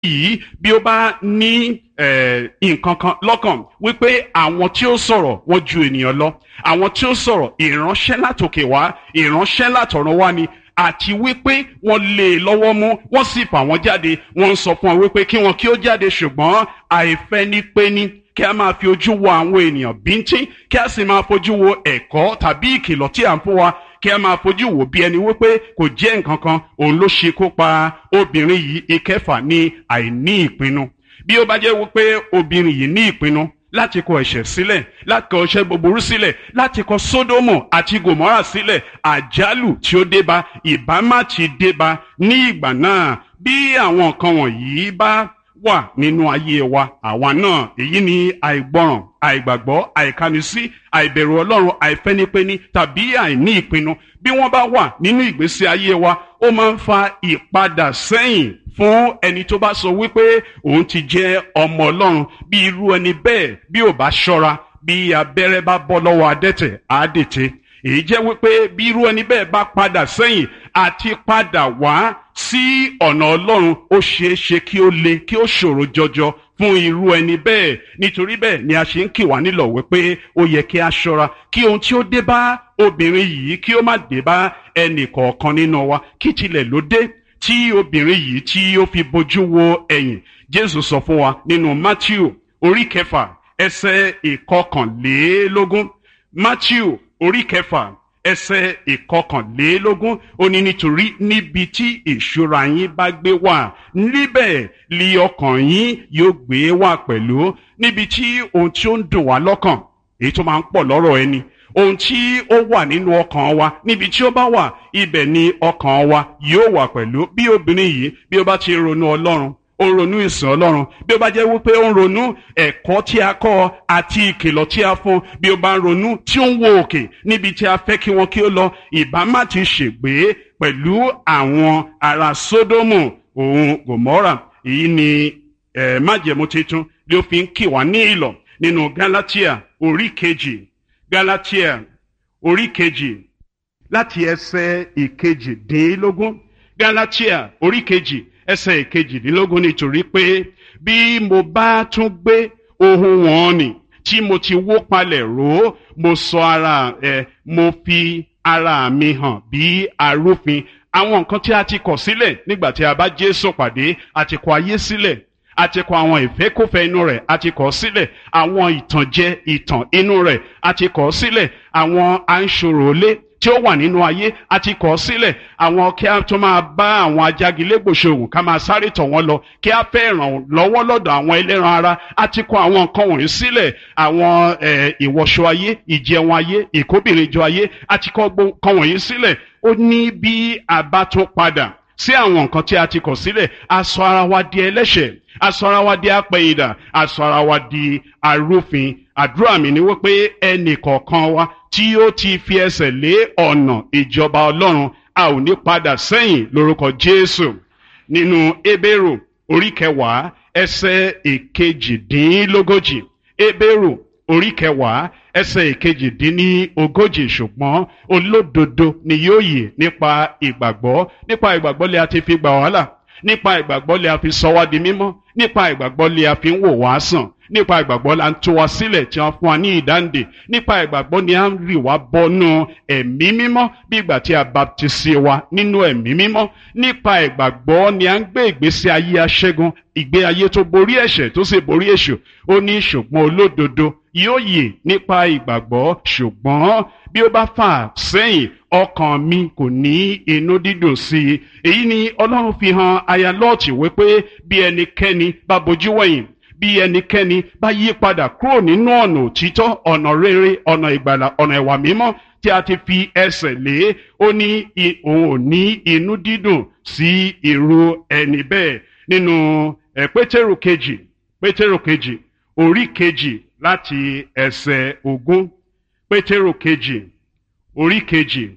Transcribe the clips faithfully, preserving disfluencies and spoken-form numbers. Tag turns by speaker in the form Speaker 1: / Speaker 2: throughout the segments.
Speaker 1: yìí bí ó bá ní nǹkan kan lọ́kàn wípé àwọn tí ó sọ̀rọ̀ wọ́n ju ènìyàn lọ, àwọn tí ó sọ̀rọ̀ ìránṣẹ́ látòkè wá, ìránṣẹ́ látọ̀run wá ni, àti wípé wọ́n lé e lọ́wọ́ mú wọ́n sì fà wọ́n jáde, wọ́n ń sọ fún wọn wípé kí wọn kí ó jáde, ṣùgbọ́n àìfẹ́nipẹ́ni kí a máa fi ojú wo àwọn ènìyàn bíntín, kí a sì máa fojú wo ẹ̀kọ́ tàbí ìkìlọ̀ tí à ń fún wa, kí a máa fojú wò bí ẹni wípé kò jẹ́ nǹkan kan, òun ló ṣekú pa obìnrin yìí. Ìkẹfà ni àìní ìpinnu. Bí ó bá jẹ́ wípé obìnrin yìí ní ìpinnu láti kọ ẹ̀ṣẹ̀ sílẹ̀, láti kọ ẹ̀ṣẹ̀ búburú sílẹ̀, láti kọ Sódómù àti Gòmórà sílẹ̀, àjálù tí ó débá ìbá má ti débá ní ìgbà náà. Bí àwọn nǹkan wọ̀nyí bá wà nínú ayé wa, àwa náà, èyí ni àìgbọràn, àìgbàgbọ́, àìkánisí, àìbẹ̀rù Ọlọ́run, àìfẹ́nipẹ́ni tàbí àìní ìpinnu, bí wọ́n bá wà nínú ìgbésí ayé wa, ó máa ń fa ìpadà sẹ́yìn fún ẹni tó bá sọ wípé òun ti jẹ́ ọmọ Ọlọ́run. Bí irú ẹni bẹ́ẹ̀ bí ò bá ṣọ́ra, bí abẹ́rẹ́ bá bọ́ lọ́wọ́ adẹ́tẹ̀ á dètè. Èyí jẹ́ wípé bí irú ẹni bẹ́ẹ̀ bá padà sẹ́yìn àti padà wá sí ọ̀nà Ọlọ́run, ó ṣeé ṣe kí ó le, kí ó ṣòro jọjọ fún irú ẹni bẹ́ẹ̀. Nítorí bẹ́ẹ̀ ni a ṣe ń kì wá nílọ̀ wípé ó yẹ kí a ṣọ́ra kí ohun tí ó dé bá obìnrin yìí kí ó má dé bá ẹnì kọ̀ọ̀kan nínú wa. Kí tilẹ̀ ló dé tí obìnrin yìí tí ó fi bojú wo ẹ̀yìn? Jésù sọ fún wa nínú Mátíù orí kẹfà ẹsẹ̀ ìkọkànlélógún. Mátíù orí kẹfà ẹsẹ̀ ìkọkànlélógún, ó ní nítorí níbi tí ìṣúra yín bá gbé wà, níbẹ̀ li ọkàn yín yóò gbé wà pẹ̀lú. Níbi tí ohun tí ó ń dùn wá lọ́kàn, èyí tó máa ń pọ̀ lọ́rọ̀ ẹni, ohun tí ó wà nínú ọkàn wa, níbi tí ó bá wà, ibẹ̀ ni ọkàn wa yóò wà pẹ̀lú. Bí obìnrin yìí bí ó bá ti ronú Ọlọ́run, ó ń ronú ìsìn Ọlọ́run, bí ó bá jẹ́ wípé ó ń ronú ẹ̀kọ́ tí a kọ́ àti ìkìlọ̀ tí a fún, bí ó bá ń ronú tí ó ń wo òkè níbi tí a fẹ́ kí wọn kí ó lọ, ìbá má ti ṣègbé pẹ̀lú àwọn ará Sódómù òun Gòmórà. Èyí ni eh, májẹ̀mú titun ló fi ń kì wá ní ìlọ̀ nínú Gálátíà orí kejì. Gálátíà orí kejì láti ẹsẹ̀ ìkejìdínlógún. Gálátíà orí kejì ẹsẹ̀ ìkejìdínlógún, nítorí pé bí mo bá tún gbé ohun wọn nì tí mo ti wó palẹ̀ ró, mo sọ ara ẹ mo fi ara mi hàn bí arúfin. Àwọn nǹkan tí a ti kọ̀ sílẹ̀ nígbà tí a bá Jésù pàdé, a ti kọ̀ ayé sílẹ̀, a ti kọ̀ àwọn ìfẹ́kúfẹ̀ẹ́ inú rẹ̀, a ti kọ̀ sílẹ̀ àwọn ìtànjẹ ìtàn inú rẹ̀, a ti kọ̀ sílẹ̀ àwọn àǹṣòròlé tí ó wà nínú ayé, a ti kọ̀ sílẹ̀ àwọn kí a tó máa bá àwọn ajagilégbò ṣòwò ká máa sáré tọ̀ wọ́n lọ, kí a fẹ́ ràn lọ́wọ́ lọ́dọ̀ àwọn ẹlẹ́ran ara. A ti kọ̀ àwọn nǹkan wọ̀nyí sílẹ̀, àwọn ìwọṣọ ayé, ìjẹun ayé, ìkóbìnrinjọ ayé, a ti kọ̀ nǹkan wọ̀nyí sílẹ̀. Ó ní bí a bá tún padà sí àwọn nǹkan tí a ti kọ̀ sílẹ̀, a sọ ara wa di ẹlẹ́ṣẹ̀, a sọ ara wa di apẹ̀yìndà, a sọ ara wa di arúfin. Àdúrà mi ni wípé ẹnì kọ̀ọ̀kan wa tí ó ti fi ẹsẹ̀ lé ọ̀nà ìjọba Ọlọ́run, a ò ní padà sẹ́yìn lórúkọ Jésù. Nínú Hébérù orí kẹwàá ẹsẹ̀ ìkejìdínlógójì. Hébérù orí kẹwàá ẹsẹ̀ ìkejìdínlógójì, ṣùgbọ́n olódodo ni yóò yè nípa ìgbàgbọ́. Nípa ìgbàgbọ́ lè a ti fi gbà wá là, nípa ìgbàgbọ́ lè a fi sọ wá di mímọ́, nípa ìgbàgbọ́ lè a fi ń wò wá sàn, nípa ìgbàgbọ́ la ń tú wa sílẹ̀ tí wọ́n fún wa ní ìdáǹdè, nípa ìgbàgbọ́ ni a ń rì wá bọ́nú ẹ̀mí mímọ́ bí ìgbà tí a baptisi wa nínú ẹ̀mí mímọ́, nípa ìgbàgbọ́ ni a ń gbé ìgbésí ayé aṣẹ́gun, ìgbé ayé tó borí ẹ̀ṣẹ̀ tó sì borí èṣù. Ó ní ṣùgbọ́n olódodo yóò yè nípa ìgbàgbọ́, ṣùgbọ́n bí ó bá fà sẹ́yìn, ọkàn mi kò ní inú dídùn sí i. Èyí ni Ọlọ́run fi hàn aya Lọ́ọ̀tì wípé bí ẹnikẹ́ni bá bojú wẹ̀yìn, bí ẹnikẹ́ni bá yí padà kúrò nínú ọ̀nà òtítọ́, ọ̀nà rere, ọ̀nà ìgbàlà, ọ̀nà ìwà mímọ́ tí a ti fi ẹsẹ̀ lé, ó ní òun ò ní inú dídùn sí irú ẹni bẹ́ẹ̀. Nínú ẹ̀ Pétérù kejì, Pétérù kejì orí kejì láti ẹsẹ̀ ogún. Pétérù kejì orí kejì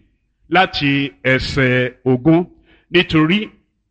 Speaker 1: láti ẹsẹ̀ ogún. Nítorí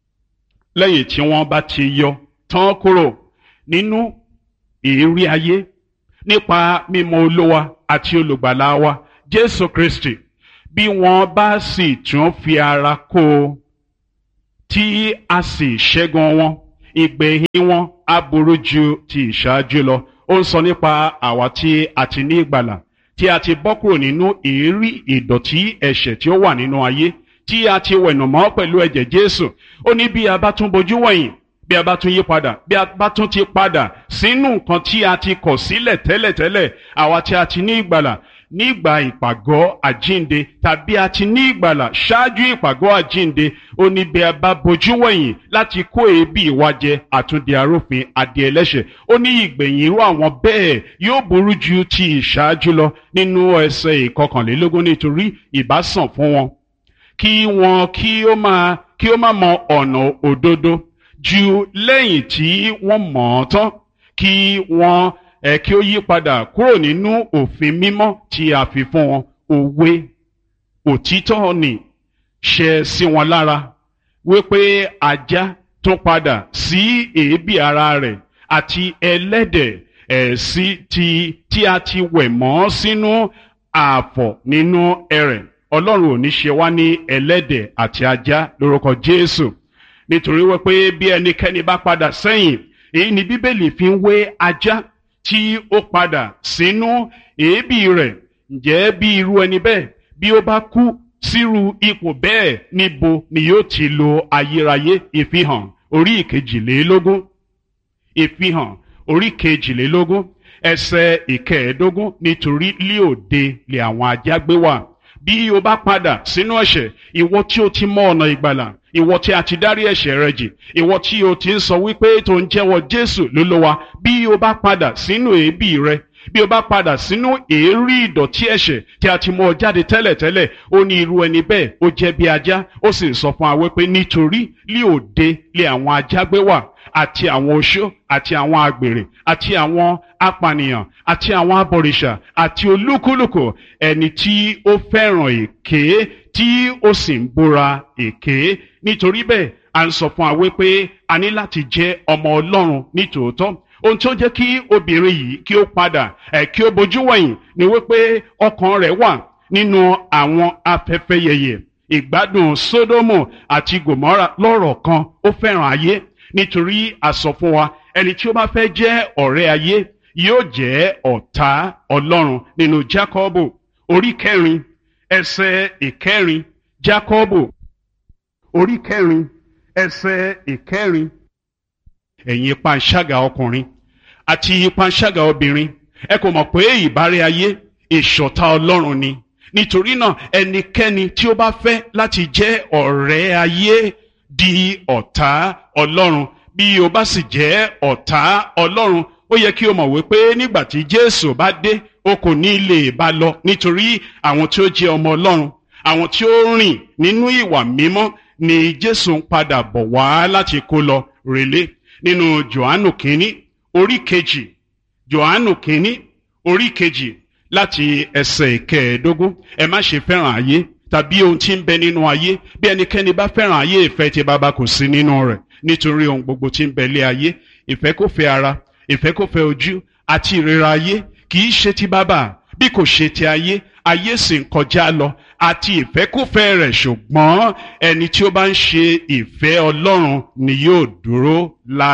Speaker 1: lẹ́yìn tí wọ́n bá ti yọ tán kúrò nínú ìrírí ayé nípa mímọ̀ Olúwa àti olùgbàlà wa Jésù Kristi, bí wọ́n bá sì tún fi ara kó o tí a sì ṣẹ́gun wọn, ìgbẹ̀yìn wọn á burú ju ti ìṣáájú lọ. Ó ń sọ nípa àwa tí a ti ní ìgbàlà, tí a ti bọ́ kúrò nínú èérí ìdọ̀tí ẹ̀ṣẹ̀ tí ó wà nínú ayé, tí a ti wẹ̀nùmọ́ pẹ̀lú ẹ̀jẹ̀ Jésù. Ó ní bí a bá tún bojú wẹ̀yìn, bí a bá tún yí padà, bí a bá tún ti padà sínú nǹkan tí a ti kọ̀ sílẹ̀ tẹ́lẹ̀tẹ́lẹ̀, àwa tí a ti ní ìgbàlà nígbà ìpàgọ́ àjínde, tàbí a ti ní ìgbàlà ṣáájú ìpàgọ́ àjínde, ó ní bí a bá bojú wẹ̀yìn láti kó èébì wa jẹ, àtúndì arúfin adì ẹlẹ́ṣẹ̀. Ó ní ìgbẹ̀yìn irú àwọn bẹ́ẹ̀ yóò burú ju ti ìṣáájú lọ. Nínú ẹsẹ̀ ìkọkànlélógún, nítorí ìbá sàn fún wọn kí wọn kí ó máa kí ó má mọ ọ̀nà òdodo ju lẹ́yìn tí wọ́n mọ̀ ọ́ tán, kí wọ́n ẹ kí ó yí padà kúrò nínú òfin mímọ́ tí a fi fún wọn. Òwe òtítọ́ ni ṣẹ sí wọn lára, wípé ajá tún padà sí èébì ara rẹ̀, àti ẹlẹ́dẹ̀ ẹ̀ sí ti tí a ti wẹ̀ mọ́ sínú ààfọ̀ nínú ẹrẹ̀. Ọlọ́run ò ní ṣe wá ní ẹlẹ́dẹ̀ àti ajá lórúkọ Jésù, nítorí wípé bí ẹnikẹ́ni bá padà sẹ́yìn, èyí ni Bíbélì fi ń wé ajá tí ó padà sínú èébì rẹ̀. Ǹjẹ́ bí irú ẹni bẹ́ẹ̀ bí ó bá kú sírú ipò bẹ́ẹ̀, níbo ni yóò ti lo ayérayé? Ìfihàn orí ìkejìlélógún, Ìfihàn orí kejìlélógún ẹsẹ̀ ìkẹẹ̀ẹ́dógún, nítorí lí òde lè àwọn ajá gbé wà. Bí o bá padà sínú ẹ̀ṣẹ̀, ìwọ tí o ti mọ ọ̀nà ìgbàlà, ìwọ tí a ti dárí ẹ̀ṣẹ̀ rẹ jì, ìwọ tí o ti ń sọ wípé tó ń jẹ́wọ́ Jésù lólúwa, bí o bá padà sínú èébì rẹ, bí o bá padà sínú èérí ìdọ̀tí ẹ̀ṣẹ̀ tí a ti mú ọ jáde tẹ́lẹ̀tẹ́lẹ̀, ó ní irú ẹni bẹ́ẹ̀ ó jẹ́ bí ajá. Ó sì sọ fún wa wípé nítorí lí òde lé àwọn ajá gbé wà, àti àwọn oṣó, àti àwọn àgbèrè, àti àwọn apànìyàn, àti àwọn abọ̀rìṣà, àti olúkúlùkù ẹni tí ó fẹ́ràn èké, tí ó sì ń búra èké. Nítorí bẹ́ẹ̀ à ń sọ fún wa wípé a ní láti jẹ́ ọmọ Ọlọ́run nítòótọ́. Ohun tí ó jẹ́ kí obìnrin yìí kí ó padà ẹ̀ kí ó bojú wẹ̀yìn ni wípé ọkàn rẹ̀ wà nínú àwọn afẹ́fẹ́ yẹ̀yẹ̀ ìgbádùn Sódómù àti Gòmórà. Lọ́rọ̀ kan, ó fẹ́ràn ayé, nítorí a sọ fún wa ẹni tí ó bá fẹ́ jẹ́ ọ̀rẹ́ ayé yóò jẹ́ ọ̀tá Ọlọ́run. Nínú Jákọ́bù orí kẹrin ẹsẹ̀ ìkẹrin, Jákọ́bù orí kẹrin ẹsẹ̀ ìkẹrin, ẹ̀yin panṣágà ọkùnrin àti panṣágà obìnrin, ẹ kò mọ̀ pé ìbárẹ́ ayé ìṣọ̀tá Ọlọ́run ni. Nítorí náà ẹnikẹ́ni tí ó bá fẹ́ láti jẹ́ ọ̀rẹ́ ayé di ọ̀tá Ọlọ́run. Bí o bá sì jẹ́ ọ̀tá Ọlọ́run, ó yẹ kí o mọ̀ wípé nígbà tí Jésù bá dé, o kò ní lè bá lọ, nítorí àwọn tí ó jẹ́ ọmọ Ọlọ́run, àwọn tí ó rìn nínú ìwà mímọ́ ni Jésù ń padà bọ̀ wá láti kó lọ relé. Nínú Jòhánù kínní orí kejì, Jòhánù kínní orí kejì láti ẹsẹ̀ ìkẹẹ̀ẹ́dógún, ẹ má ṣe fẹ́ràn ayé tàbí ohun tí ń bẹ nínú ayé. Bí ẹnikẹ́ni bá fẹ́ràn ayé, ìfẹ́ ti Baba kò sí nínú rẹ̀. Nítorí ohun gbogbo tí ń bẹ lé ayé, ìfẹ́kúfẹ̀ẹ́ ara, ìfẹ́kúfẹ̀ẹ́ ojú àti ìríra ayé kì í ṣe ti Baba, bí kò ṣe ti ayé. Ayé sì ń kọjá lọ àti ìfẹ́kúfẹ̀ẹ́ rẹ̀, ṣùgbọ́n ẹni tí ó bá ń ṣe ìfẹ́ Ọlọ́run ni yóò dúró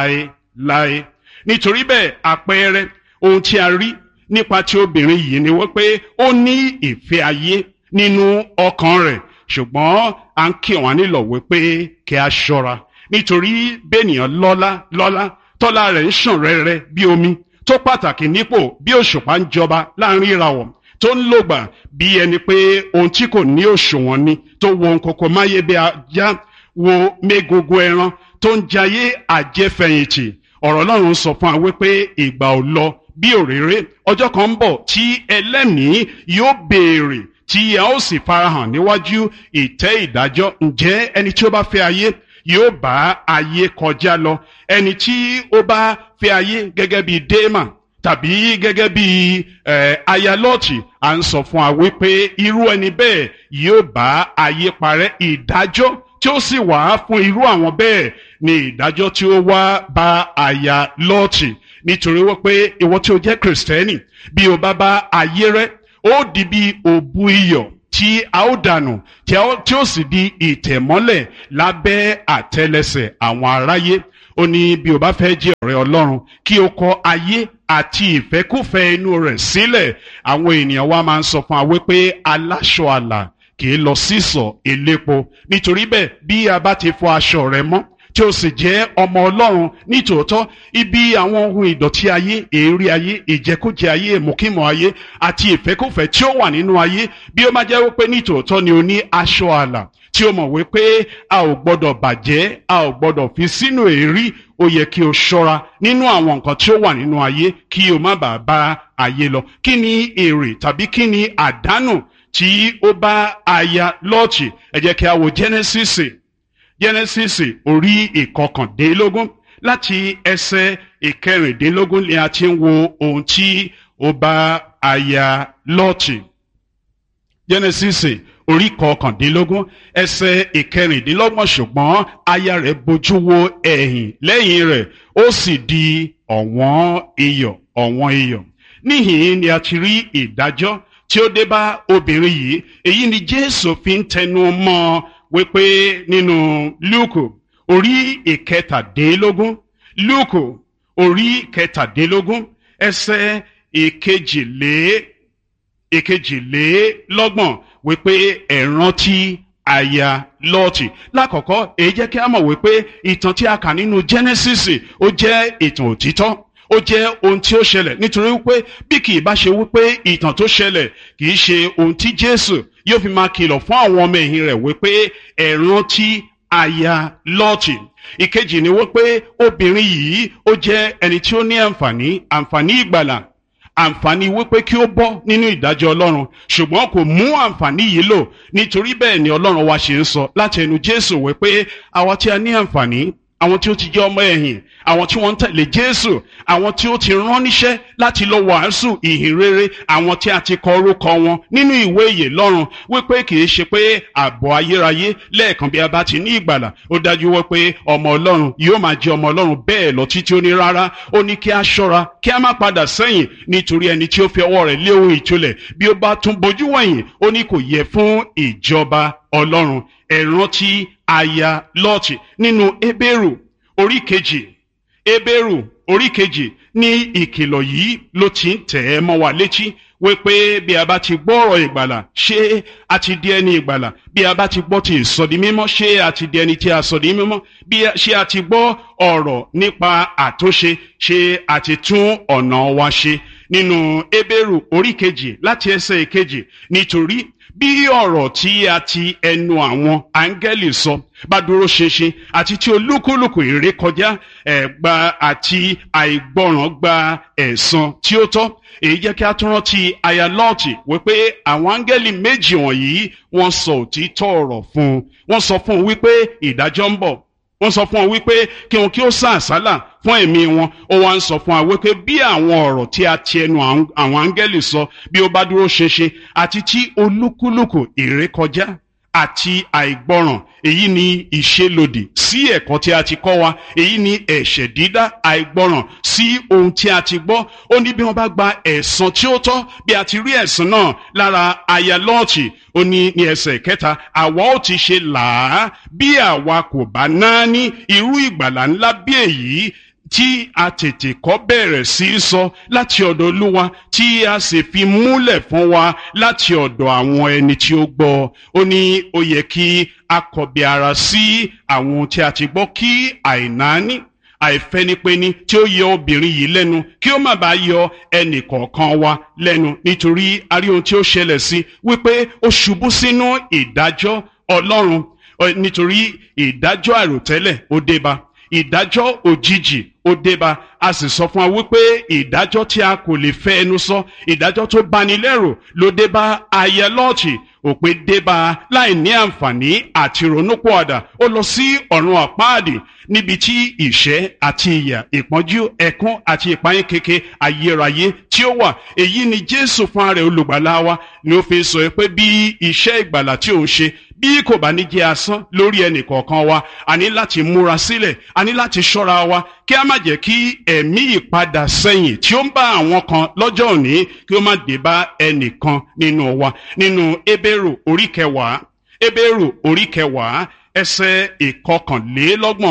Speaker 1: láéláé. Nítorí bẹ́ẹ̀ àpẹẹrẹ ohun tí a rí nípa ti obìnrin yìí ni wípé ó ní ìfẹ́ ayé nínú ọkàn rẹ̀, ṣùgbọ́n à ń kì wọ́n nílọ̀ wípé kí a ṣọ́ra. Nítorí bẹ́ẹ̀nìyàn lọ́lá lọ́lá tọ́lá rẹ̀ ń ṣàn rẹ́rẹ́ bí omi, tó pàtàkì nípò bí òṣùpá ń jọba láàrin ìràwọ̀, tó ń lògbà bí ẹni pé ohun tí kò ní òṣùwọ̀n ni, tó wo ohun kòkò máyé bí ajá, wo mégogo ẹran, tó ń jayé àjẹfẹ̀yìntì. Ọ̀rọ̀ Ọlọ́run sọ fún wa wípé ìgbà ò lọ bí òréré, ọjọ́ kan ń bọ̀ tí ẹlẹ́mìí yóò béèrè, tí a ó sì farahàn níwájú ìtẹ́ ìdájọ́. Ǹjẹ́ ẹni tí ó bá fẹ́ ayé yóò bá ayé kọjá lọ? Ẹni tí ó bá fẹ́ ayé gẹ́gẹ́ bí Démà tàbí gẹ́gẹ́ bí eh, aya Lọ́ọ̀tì, à ń sọ fún wa wípé irú ẹni bẹ́ẹ̀ yóò bá ayé parẹ́. Ìdájọ́ tí ó sì wá fún irú àwọn bẹ́ẹ̀ ni ìdájọ́ tí ó wá bá aya Lọ́ọ̀tì. Nítorí wípé ìwọ tí ó jẹ́ Kristẹni, bí o bá bá ayé rẹ́, ó di bí òbu iyọ̀ tí a ó dànù, tí ó sì di ìtẹ̀mọ́lẹ̀ lábẹ́ àtẹ́lẹsẹ̀ àwọn aráyé. ó ní bí o bá fẹ́ jẹ́ ọ̀rẹ́ Ọlọ́run kí o kọ ayé àti ìfẹ́kúfẹ̀ẹ́ inú rẹ̀ sílẹ̀. Àwọn ènìyàn wa máa ń sọ fún wa wípé aláṣọ àlà kì í lọ sísọ̀ elépo. Nítorí bẹ́ẹ̀ bí a bá ti fọ aṣọ rẹ mọ́ tí o sì jẹ́ ọmọ Ọlọ́run nítòótọ́, ibi àwọn ohun ìdọ̀tí ayé, èérí ayé, ìjẹkújẹ ayé, ìmùkímọ̀ ayé àti ìfẹ́kúfẹ̀ẹ́ tí ó wà nínú ayé, bí ó máa jẹ́ wípé nítòótọ́ ni o ní aṣọ àlà tí o mọ̀ wípé a ò gbọ́dọ̀ bàjẹ́, a ò gbọ́dọ̀ fi sínú èérí, ó yẹ kí o ṣọ́ra nínú àwọn nǹkan tí ó wà nínú ayé kí o má bàa bá ayé lọ. Kí ni èrè tàbí kí ni àdánù tí ó bá aya Lọ́ọ̀tì? Ẹ jẹ́ kí a wo Genesis Genesis orí ìkọkàndínlógún láti ẹsẹ̀ ìkẹrìndínlógún ni a ti ń wo ohun tí ó bá aya Lọ́ọ̀tì. Genesis orí kọkàndínlógún ẹsẹ̀ ìkẹrìndínlọ́gbọ̀n, ṣùgbọ́n aya rẹ̀ bojú wo ẹ̀yìn lẹ́yìn rẹ̀, ó sì di ọ̀wọ́n iyọ̀ ọ̀wọ́n iyọ̀. Níhìn ni a ti rí ìdájọ́ tí ó dé bá obìnrin yìí. Èyí ni Jésù fi ń tẹnu mọ́ wípé nínú Lúùkù orí ìkẹtàdínlógún, Lúùkù orí ìkẹtàdínlógún ẹsẹ̀ ìkejìlé ìkejìlélọ́gbọ̀n wípé ẹ rántí aya Lọ́ọ̀tì. Lákọ̀ọ́kọ́ èyí jẹ́ kí a mọ̀ wípé ìtàn tí a kà nínú Genesis ó jẹ́ ìtàn òtítọ́, ó jẹ́ ohun tí ó ṣẹlẹ̀, nítorí wípé bí kì í bá ṣe wípé ìtàn tó ṣẹlẹ̀ kì í ṣe ohun tí Jésù yóò fi máa kìlọ̀ fún àwọn ọmọ ẹ̀yìn rẹ̀ wípé ẹ rántí aya Lọ́ọ̀tì. Ìkejì ni wípé obìnrin yìí ó jẹ́ ẹni tí ó ní àǹfààní àǹfààní ìgbàlà, àǹfààní wípé kí ó bọ́ nínú ìdájọ́ Ọlọ́run, ṣùgbọ́n kò mú àǹfààní yìí lò. Nítorí bẹ́ẹ̀ ni Ọlọ́run wa ṣe ń sọ láti ẹnu Jésù wípé àwa tí a ní àǹfààní, àwọn tí ó ti jẹ́ ọmọ ẹ̀yìn, àwọn tí wọ́n ń tẹ̀lé Jésù, àwọn tí ó ti rán níṣẹ́ láti lọ wàásù ìhìn rere, àwọn tí a ti kọ orúkọ wọn nínú ìwé ìyè lọ́run, wípé kì í ṣe pé ààbò ayérayé lẹ́ẹ̀kan bí a bá ti ní ìgbàlà ó dájú wípé ọmọ Ọlọ́run yóò máa jẹ́ ọmọ Ọlọ́run bẹ́ẹ̀ lọ títí. Ó ní rárá, ó ní kí a ṣọ́ra kí a má padà sẹ́yìn, nítorí ẹni tí ó fi ọwọ́ rẹ̀ lé ohun ìtúlẹ̀ bí ó bá tún bojú wẹ̀yìn, ó ní kò yẹ fún ìjọba Ọlọ́run. Ẹ rántí aya Lọ́ọ̀tì. Nínú Hébérù orí kejì, Hébérù orí kejì ní ìkìlọ̀ yìí ló ti ń tẹ̀ ẹ́ mọ́ wa létí wípé bí a bá ti gbọ́ ọ̀rọ̀ ìgbàlà ṣé a ti di ẹni ìgbàlà, bí a bá ti gbọ́ ti ìsọdi mímọ́ ṣé a ti di ẹni tí a sọdi mímọ́, bí ṣé a ti gbọ́ ọ̀rọ̀ nípa àtúnṣe ṣé a ti tún ọ̀nà wa ṣe. Nínú Hébérù orí kejì láti ẹsẹ̀ ìkejì, nítorí bí ọ̀rọ̀ tí a ti ẹnu àwọn áńgẹ́lì sọ bá dúró ṣinṣin, àti tí olúkúlùkù ìrékọjá ẹ̀gbà àti àìgbọràn gba ẹ̀san tí ó tọ́. Èyí jẹ́ kí a tún rántí aya Lọ́ọ̀tì wípé àwọn áńgẹ́lì méjì wọ̀nyí wọ́n sọ òtítọ́ ọ̀rọ̀ fún un. Wọ́n sọ fún un wípé ìdájọ́ ń bọ̀. Wọ́n sọ fún un wípé kí wọn kí ó sá àsálà fún ẹ̀mí wọn. Ó wá ń sọ fún wa wípé bí àwọn ọ̀rọ̀ tí a ti ẹnu àwọn áńgẹ́lì sọ bí ó bá dúró ṣinṣin, àti tí olúkúlùkù ìrékọjá àti àìgbọràn, èyí ni ìṣelòdì sí ẹ̀kọ́ tí a ti kọ́ wa, èyí ni ẹ̀ṣẹ̀ dídá, àìgbọràn sí ohun tí a ti gbọ́. Ó ní bí wọ́n bá gba ẹ̀san tí ó tọ́, bí a ti rí ẹ̀san náà lára aya Lọ́ọ̀tì, ó ní ní ẹsẹ̀ kẹta, àwa ó ti ṣe làá bí àwa kò bá náání irú ìgbàlà ńlá bí èyí tí a tètè kọ́ bẹ̀rẹ̀ sí í sọ láti ọ̀dọ̀ Olúwa, tí a sì fi múlẹ̀ fún wa láti ọ̀dọ̀ àwọn ẹni tí ó gbọ́. Ó ní ó yẹ kí a kọbi ara sí àwọn ohun tí a ti gbọ́, kí àìnáání àìfẹ́nipẹ́ni tí ó yọ obìnrin yìí lẹ́nu kí ó má bàa yọ ẹnì kọ̀ọ̀kan wa lẹ́nu, nítorí a rí ohun tí ó ṣẹlẹ̀ sí wípé ó ṣubú sínú ìdájọ́ Ọlọ́run, nítorí ìdájọ́ àìròtẹ́lẹ̀ ó dé bá, ìdájọ́ òjijì ó débá. A sì sọ fún wa wípé ìdájọ́ tí a kò lè fẹ́ ẹnu sọ, ìdájọ́ tó bani lẹ́rù ló débá aya Lọ́ọ̀tì. Òpin débá láì ní àǹfààní àti ronúpìwàdà, ó lọ sí ọ̀run àpáàdì níbi tí ìṣẹ́ àti ìyà, ìpọ́njú, ẹkún àti ìpayín keke ayérayé tí ó wà. Èyí ni Jésù fún ara rẹ̀ olùgbàlà wa ni ó fi sọ pé bí iṣẹ́ ìgbàlà tí òun ṣe bí kò bá ní jẹ́ asán lórí ẹnì kọ̀ọ̀kan wa, a ní láti múra sílẹ̀, a ní láti ṣọ́ra wa kí a má jẹ́ kí ẹ̀mí ìpadà sẹ́yìn tí ó ń bá àwọn kan lọ́jọ́ òní kí ó má dé bá ẹnìkan nínú wa. Nínú Hébérù orí kẹwàá, Hébérù orí kẹwàá ẹsẹ̀ ìkọkànlélọ́gbọ̀n,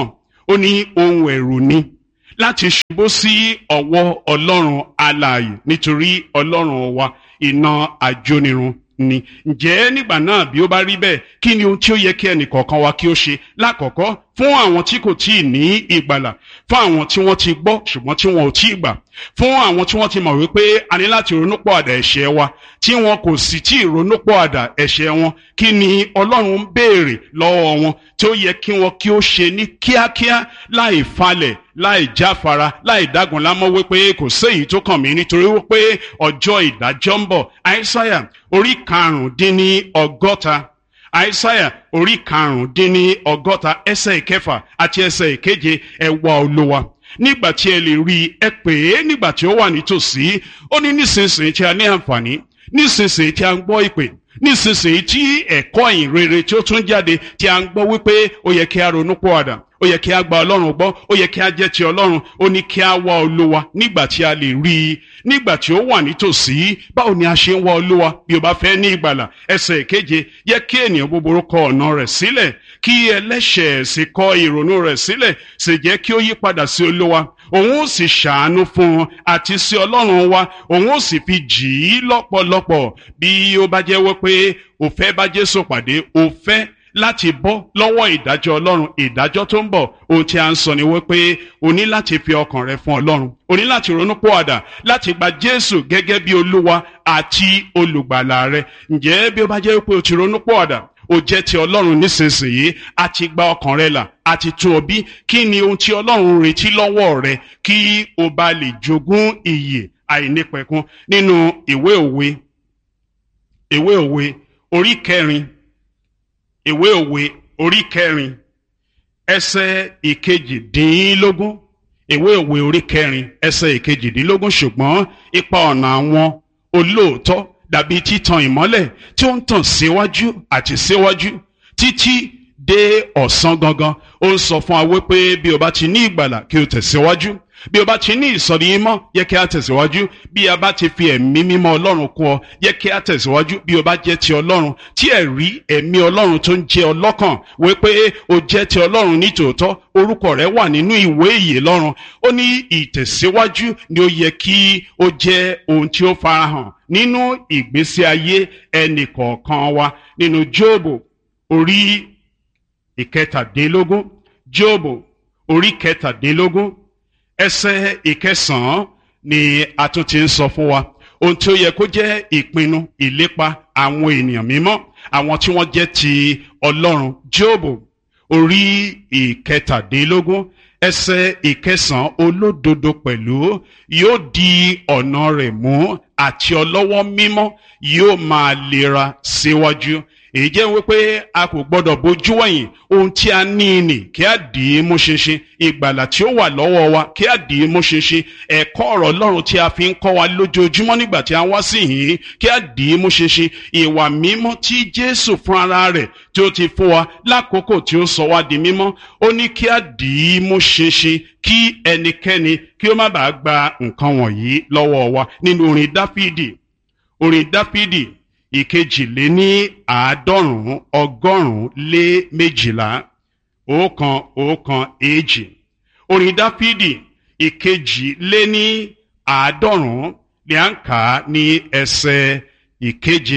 Speaker 1: ó ní ohun ẹ̀rù ni láti ṣubú sí ọwọ́ ọlọ́run alààyè nítorí ọlọ́run wa iná ajónirun ni. ǹjẹ́ nígbà náà bí ó bá rí bẹ́ẹ̀ kí ni ohun tí ó yẹ kí ẹnìkọ̀ọ̀kan wa kí ó ṣe? lákọ̀ọ́kọ́, fún àwọn tí kò tíì ní ìgbàlà, fún àwọn tí wọ́n ti gbọ́ ṣùgbọ́n tí wọn ò tíì gbà, fún àwọn tí wọ́n ti mọ̀ wípé a ní láti ronúpọ̀àdà ẹ̀ṣẹ̀ wa tí wọn kò sì tí ì ronúpọ̀àdà ẹ̀ṣẹ̀ wọn, kí ni ọlọ́run ń béèrè lọ́wọ́ wọn tí ó yẹ kí wọn kí ó ṣe ní kíákíá láì falẹ̀ láì jáfara láì dágunlámọ́ wípé kò séyìí tó kàn mí nítorí wípé ọjọ́ ìdájọ́ ń bọ̀. àìsáyà orí karùndínní ọgọ́ta àìsáyà orí karùndínní ọgọ́ta ẹsẹ̀ ìkẹfà àti ẹsẹ̀ ìkeje, ẹ wá Olúwa nígbà tí ẹ lè rí i, ẹ pè é nígbà tí ó wà nítòsí. ó ní nísinsìnyí tí a ní àǹfààní, nísinsìnyí tí a ń gbọ́ ìpè, nísinsìnyí tí ẹ̀kọ́ ìyìn rere tí ó tún jáde tí a ń gbọ́ wípé ó yẹ kí a ronú pọ̀àdà, ó yẹ kí a gba ọlọ́run gbọ́, ó yẹ kí a jẹ́ ti ọlọ́run. ó ní kí a wá Olúwa nígbà tí a lè rí i, nígbà tí ó wà nítòsí. báwo ni a ṣe ń wá Olúwa bí o bá fẹ́ ní ìgbàlà? ẹsẹ̀ ìkeje, yẹ kí ènìyàn búburú kọ ọ̀nà rẹ̀ sílẹ̀, kí ẹlẹ́ṣẹ̀ sì kọ ìrònú rẹ̀ sílẹ̀, sì jẹ́ kí ó yí padà sí Olúwa. òun ó sì ṣàánú fún wọn àti sí ọlọ́run wa, òun ó sì fi jì í lọ́pọ̀lọpọ̀. bí ó bá jẹ́ wípé o fẹ́ bá Jésù pàdé, o fẹ́ láti bọ́ lọ́wọ́ ìdájọ́ ọlọ́run, ìdájọ́ tó ń bọ̀, ohun tí a ń sọ ni wípé o ní láti fi ọkàn rẹ fún ọlọ́run, o ní láti ronúpọ̀àdà láti gba Jésù gẹ́gẹ́ bí Olúwa àti olùgbàlà rẹ. ǹjẹ́ bí ó bá jẹ́ wípé o ti ronúpọ̀àdà, o jẹ́ ti ọlọ́run nísinsìnyí, a ti gba ọkàn rẹ là, a ti tún ọ bí, kí ni ohun tí ọlọ́run retí lọ́wọ́ rẹ kí o bá lè jogún ìyè àìnípẹ̀kun? nínú ìwé òwe ìwé òwe orí kẹrin ìwé òwe orí kẹrin ẹsẹ̀ ìkejìdínlógún, ìwé òwe orí kẹrin ẹsẹ̀ ìkejìdínlógún, ṣùgbọ́n ipa ọ̀nà àwọn olóòótọ́ dàbí títan ìmọ́lẹ̀ tí ó ń tàn síwájú àti síwájú títí dé ọ̀sán gangan. ó ń sọ fún wa wípé bí o bá ti ní ìgbàlà kí o tẹ̀síwájú, bí o bá ti ní ìsọ̀rí mímọ́ yẹ kí a tẹ̀síwájú, bí a bá ti fi ẹ̀mí mímọ́ ọlọ́run kún ọ yẹ kí a tẹ̀síwájú, bí o bá jẹ́ ti ọlọ́run tí ẹ̀rí ẹ̀mí ọlọ́run tó ń jẹ́ ọlọ́kàn wípé o jẹ́ ti ọlọ́run nítòótọ́, orúkọ rẹ wà nínú ìwé ìyè lọ́run. ó ní ìtẹ̀síwájú ni ó yẹ kí ó jẹ́ ohun tí ó farahàn nínú ìgbésí ayé ẹnì kọ̀ọ̀kan wa. nínú Jóòbù orí ìkẹtàdínlógún, Jóòbù orí kẹtàdínlógún ẹsẹ̀ ìkẹsàn-án ni a tún ti ń sọ fún wa ohun tí ó yẹ kó jẹ́ ìpinnu ìlépa àwọn ènìyàn mímọ́, àwọn tí wọ́n jẹ́ ti ọlọ́run. Jóòbù orí ìkẹtàdínlógún ẹsẹ̀ ìkẹsàn-án, olódodo pẹ̀lú yóò di ọ̀nà rẹ̀ mú àti ọlọ́wọ́ mímọ́ yóò máa lera síwájú. èyí jẹ́ wípé a kò gbọ́dọ̀ bójú wẹ̀yìn, ohun tí a ní nì kí a dì í mú ṣinṣin, ìgbàlà tí ó wà lọ́wọ́ wa kí a dì í mú ṣinṣin, ẹ̀kọ́ ọ̀rọ̀ Ọlọ́run tí a fi ń kọ́ wa lójoojúmọ́ nígbà tí a wá sí yìí kí a dì í mú ṣinṣin, ìwà mímọ́ tí Jésù fún ara rẹ̀ tí ó ti fún wa lákòókò tí ó sọ wá di mímọ́, ó ní kí a dì í mú ṣinṣin kí ẹnikẹ́ni kí ó má bàa gba nǹkan wọ̀nyí lọ́wọ́ wa. nínú orin Dáfídì orin Dáfídì ìkejìléní àádọ́rùn-ún ọgọ́rùn-ún lé méjìlá ọ̀kan ọ̀kan èjì. orin Dáfídì ìkejìléní àádọ́rùn-ún ni à ń kà á ní ẹsẹ̀ ìkeje.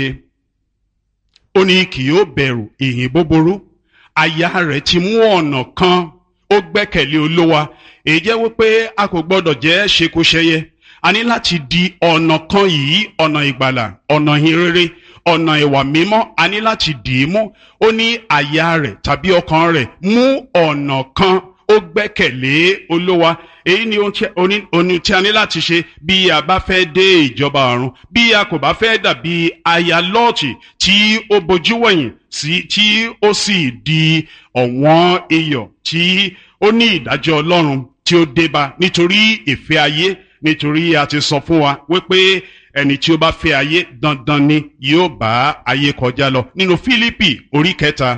Speaker 1: ó ní kì yóò bẹ̀rù ìhìn búburú, àyà rẹ̀ ti mú ọ̀nà kan, ó gbẹ́kẹ̀lé Olúwa. èyí jẹ́ wípé a kò gbọ́dọ̀ jẹ́ ṣekúṣẹyẹ, a ní láti di ọ̀nà kan yìí, ọ̀nà ìgbàlà, ọ̀nà ìhìnrere, ọ̀nà ìwà mímọ́, a ní láti dì í mú. ó ní àyà rẹ̀ tàbí ọkàn rẹ̀ mú ọ̀nà kan, ó gbẹ́kẹ̀lé Olúwa. èyí ni ohun tí a ní láti ṣe bí a bá fẹ́ dé ìjọba ọ̀run, bí a kò bá fẹ́ dàbí aya Lọ́ọ̀tì tí ó bojú wẹ̀yìn sí tí ó sì di ọ̀wọ́n iyọ̀ tí ó ní ìdájọ́ Ọlọ́run tí ó débá nítorí ìfẹ́ ayé. nítorí a ti sọ fún wa wípé ẹni tí ó bá fẹ́ ayé dandan ni yóò bá ayé kọjá lọ. nínú Fílípì orí kẹta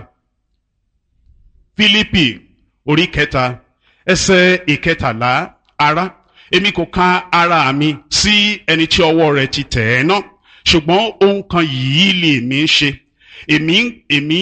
Speaker 1: Fílípì orí kẹta ẹsẹ̀ ìkẹtàlá, ará èmi kò ka ara mi sí ẹni tí ọwọ́ rẹ̀ ti tẹ̀ ẹ́ ná, ṣùgbọ́n ohun kan yìí lè mí ṣe, èmi èmi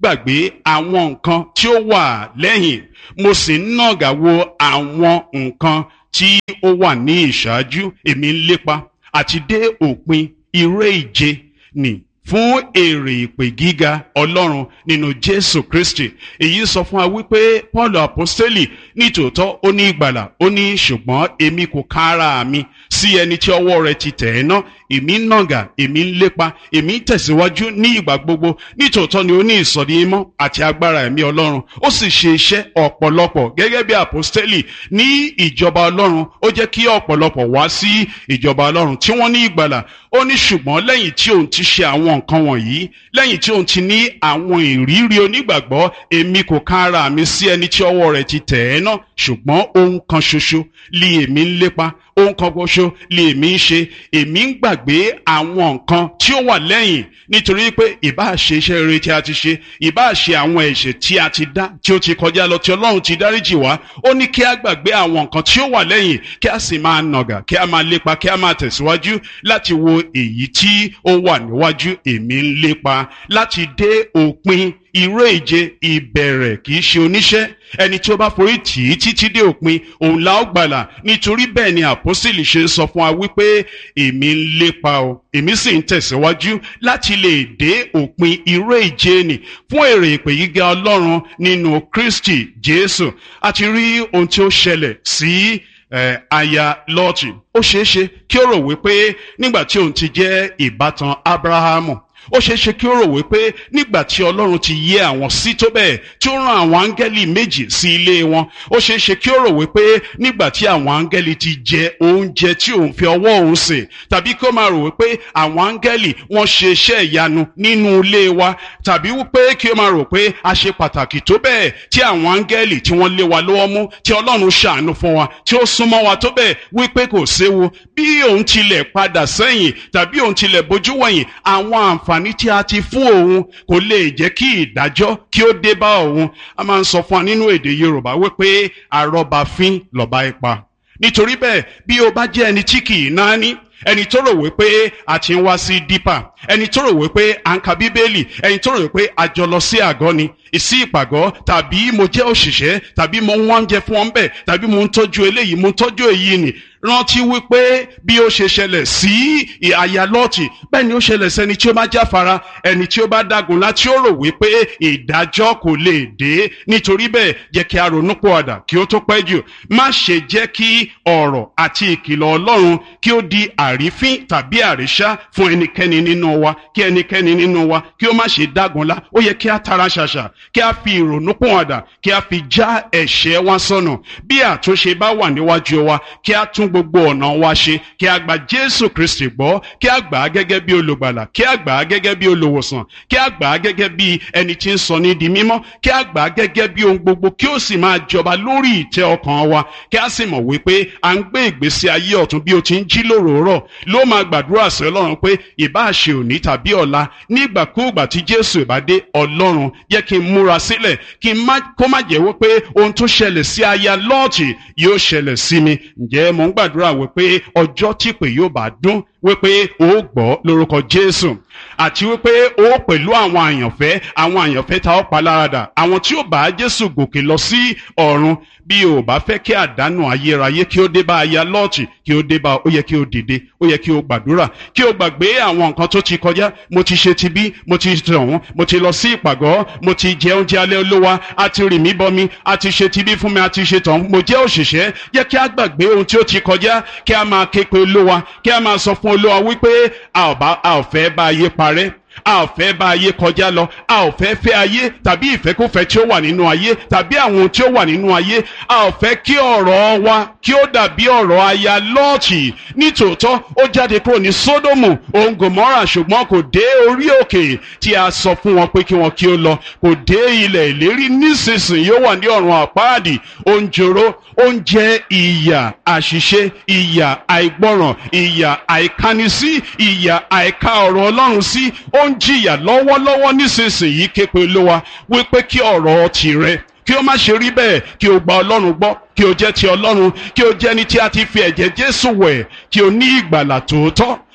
Speaker 1: gbàgbé àwọn nǹkan tí ó wà lẹ́yìn mo sì ń nàgà wo àwọn nǹkan tí ó wà ní ìṣáájú. Èmi ń lépa àti dé òpin eré ìje nì fún èrè ìpè gíga Ọlọ́run nínú Jésù Kristi. Èyí sọ fún wa wípé Paul apostoli nítòótọ́ ó ní ìgbàlà, ó ní ṣùgbọ́n èmi kò ka ara mi sí ẹni tí ọwọ́ rẹ̀ ti tẹ̀ ẹ́ ná. Èmi ń nàgà, èmi ń lépa, èmi ń tẹ̀síwájú ní ìgbà gbogbo. Nítòótọ́ ni ó ní ìsọ̀rí mímọ́ àti agbára ẹ̀mí Ọlọ́run. Ó sì ṣe iṣẹ́ ọ̀pọ̀lọpọ̀ gẹ́gẹ́ bí apostoli ní ìjọba Ọlọ́run. Ó jẹ́ kí ọ̀pọ̀lọpọ̀ wá sí ìjọba Ọlọ́run tí wọ́n ní ìgbàlà. Ó ní ṣùgbọ́n lẹ́yìn tí òun ti ṣe àwọn nǹkan wọ̀nyí, lẹ́yìn tí òun ti ní àwọn ìrírí onígbàgbọ́, èmi kò ka ara mi sí ẹni tí ọwọ́ rẹ̀ ti tẹ̀ ẹ́ ná. Ṣùgbọ́n ohun kan ṣoṣo li èmi ń lépa, ohun kan ṣoṣo li èmi ń ṣe. Èmi ń gbàgbé àwọn nǹkan tí ó wà lẹ́yìn, nítorí pé ìbá ṣe iṣẹ́ rere tí a ti ṣe, ìbá ṣe àwọn ẹ̀ṣẹ̀ tí a ti dá tí ó ti kọjá lọ tí Ọlọ́run ti dáríjì wá. Ó ní kí a gbàgbé àwọn nǹkan tí ó wà lẹ́yìn, kí a sì máa nàgà, kí a máa lépa, kí a máa tẹ̀síwájú láti wo èyí tí ó wà níwájú. Èmi ń lépa láti dé òpin ìré ìje ìbẹ̀rẹ̀, kì í ṣe oníṣẹ́. Ẹni tí ó bá forí tì í títí dé òpin, òun la ó gbàlà. Nítorí bẹ́ẹ̀ ni àpọ́sítélì ṣe ń sọ fún wa wípé èmi ń lépa o, èmi sì ń tẹ̀síwájú láti lè dé òpin ìré ìje nì fún èrè ìpè gíga Ọlọ́run nínú Kristi Jésù. A ti rí ohun tí ó ṣẹlẹ̀ sí Eh, aya Lọ́ọ̀tì. Ó ṣeéṣe kí ó rò wípé nígbà tí òun ti jẹ́ ìbátan Ábúráhámù, ó ṣeéṣe kí ó rò wípé nígbà tí Ọlọ́run ti yẹ àwọn sí tó bẹ́ẹ̀ tí ó rán àwọn áńgẹ́lì méjì sí ilé wọn, ó ṣeéṣe kí ó rò wípé nígbà tí àwọn áńgẹ́lì ti jẹ oúnjẹ tí òun fi ọwọ́ òun sè, tàbí kí ó máa rò wípé àwọn áńgẹ́lì wọ́n ṣe iṣẹ́ ìyanu nínú ilé wa, tàbí wípé kí ó máa rò pé a ṣe pàtàkì tó bẹ́ẹ̀ tí àwọn áńgẹ́lì tí wọ́n lé wa lọ́wọ́ mú, tí Ọlọ́run ṣàánú fún wa, tí ó súnmọ́ wa tó bẹ́ẹ̀ wípé kò séwu. Bí òun tilẹ̀ padà sẹ́yìn tàbí òun tilẹ̀ bojú wẹ̀yìn, àwọn àǹfààní tí a ti fún òun kò lè jẹ́ kí ìdájọ́ kí ó dé bá òun. A máa ń sọ fún wa nínú èdè Yorùbá wípé àrọ́bàfín lọ̀bá ipa. Nítorí bẹ́ẹ̀, bí o bá jẹ́ ẹni tí kì í náání, ẹni tó rò wípé a ti ń wá sí dípà, ẹni tó rò wípé à ń ka Bíbélì, ẹni tó rò wípé a jọ lọ sí àgọ́ ni, ìsí ìpàgọ́, tàbí mo jẹ́ òṣìṣẹ́, tàbí mo ń wá oúnjẹ fún wọn bẹ́ẹ̀, tàbí mo ń tọ́jú eléyìí, mo ń tọ́jú èyí ni. Rántí wípé bí ó ṣe ṣẹlẹ̀ sí aya Lọ́ọ̀tì, bẹ́ẹ̀ ni ó ṣẹlẹ̀ sẹ́ni tí ó bá jáfara, ẹni tí ó bá dágun láti ó rò wípé ìdájọ́ kò lè dé. Nítorí bẹ́ẹ̀, jẹ́ kí a ronú pọ̀àdà kí ó tó pẹ́ jù. Má ṣe jẹ́ kí ọ̀rọ̀ àti ìkìlọ̀ Ọlọ́run kí ó di àrífín tàbí àríṣá fún ẹnikẹ́ni nínú wa, kí ẹnikẹ́ni nínú wa kí ó má ṣe dágunlá. Ó yẹ kí a tara ṣàṣà, kí a fi ìrònú pọ̀àdà, kí a fi já ẹ̀ṣẹ̀ wa sọnù. Bí àtúnṣe bá wà níwájú wa, kí a tún gbogbo ọ̀nà wa ṣe, kí a gba Jésù Kristi gbọ́, kí a gbà á gẹ́gẹ́ bí olùgbàlà, kí a gbà á gẹ́gẹ́ bí olùwòsàn, kí a gbà á gẹ́gẹ́ bí ẹni tí ń sọ ní di mímọ́, kí a gbà á gẹ́gẹ́ bí ohun gbogbo, kí ó sì máa jọba lórí ìtẹ́ ọkàn wa, kí a sì mọ̀ wípé à ń gbé ìgbésí ayé ọ̀tun bí ó ti ń jí lóròórọ̀. Ló máa gbàdúrà sí Ọlọ́run pé ìbá ṣe òní tàbí ọ̀la, nígbàkúùgbà tí Jésù ìbá dé, Ọlọ́run jẹ́ kí n múra sílẹ̀, kí n má kó má jẹ́ wípé ohun tó ṣẹlẹ̀ sí aya Lọ́ọ̀tì yóò ṣẹlẹ̀ sí mi. Ǹjẹ́ mo ń gbàdúrà wípé ọjọ́ tí pè yóò bá dún wípé ó gbọ́ lórúkọ Jésù, àti wípé ó pẹ̀lú àwọn àyànfẹ́, àwọn àyànfẹ́ ta ó paláradà, àwọn tí ó bá Jésù gòkè lọ sí ọ̀run. Bí o bá fẹ́ kí àdánù ayérayé kí ó dé bá aya Lọ́ọ̀tì, kí ó dé bá, ó yẹ kí o dìde, ó yẹ kí o gbàdúrà, kí o gbàgbé àwọn nǹkan tó ti kọjá. Mo ti ṣe ti bí, mo ti tọ̀hún, mo ti lọ sí ìpàgọ́, mo ti jẹ oúnjẹ alẹ́ Olúwa, a ti rì mí bọmi, a ti ṣe ti bí fún mi, a ti ṣe tọ̀hún, mo jẹ́ òṣìṣẹ́. Yẹ kí a gbàgbé ohun tí ó ti kọjá, kí a máa ké pe Olúwa, kí a máa sọ fún Olúwa wípé a ò fẹ́ bá ayé parẹ́, a ò fẹ́ bá ayé kọjá lọ, a ò fẹ́ fẹ́ ayé tàbí ìfẹ́kúfẹ́ tí ó wà nínú ayé tàbí àwọn tí ó wà nínú ayé. A ò fẹ́ kí ọ̀rọ̀ wa kí ó dàbí ọ̀rọ̀ aya Lọ́ọ̀tì. Nítòótọ́ ó jáde kúrò ní Sódómù òun Gòmórà, ṣùgbọ́n kò dé orí òkè tí a sọ fún wọn pé kí wọn kí ó lọ, kò dé ilẹ̀ ìlérí. Nísinsìnyí ó wà ní ọ̀run àpáàdì, ó ń jòrò, ó ń jẹ ìyà àṣìṣe, ìyà àìgbọràn, ìyà àìkánisí, ìyà àìka ọ̀rọ̀ Ọlọ́run sí. Ó ń jìyà lọ́wọ́lọ́wọ́ nísinsìnyí. Ké pe Olúwa wípé kí ọ̀rọ̀ tìrẹ kí ó má ṣe rí bẹ́ẹ̀, kí o gba Ọlọ́run gbọ́, kí o jẹ́ ti Ọlọ́run, kí o jẹ́ ni tí a ti fi ẹ̀jẹ̀ Jésù wẹ̀, kí o ní ìgbàlà tòótọ́,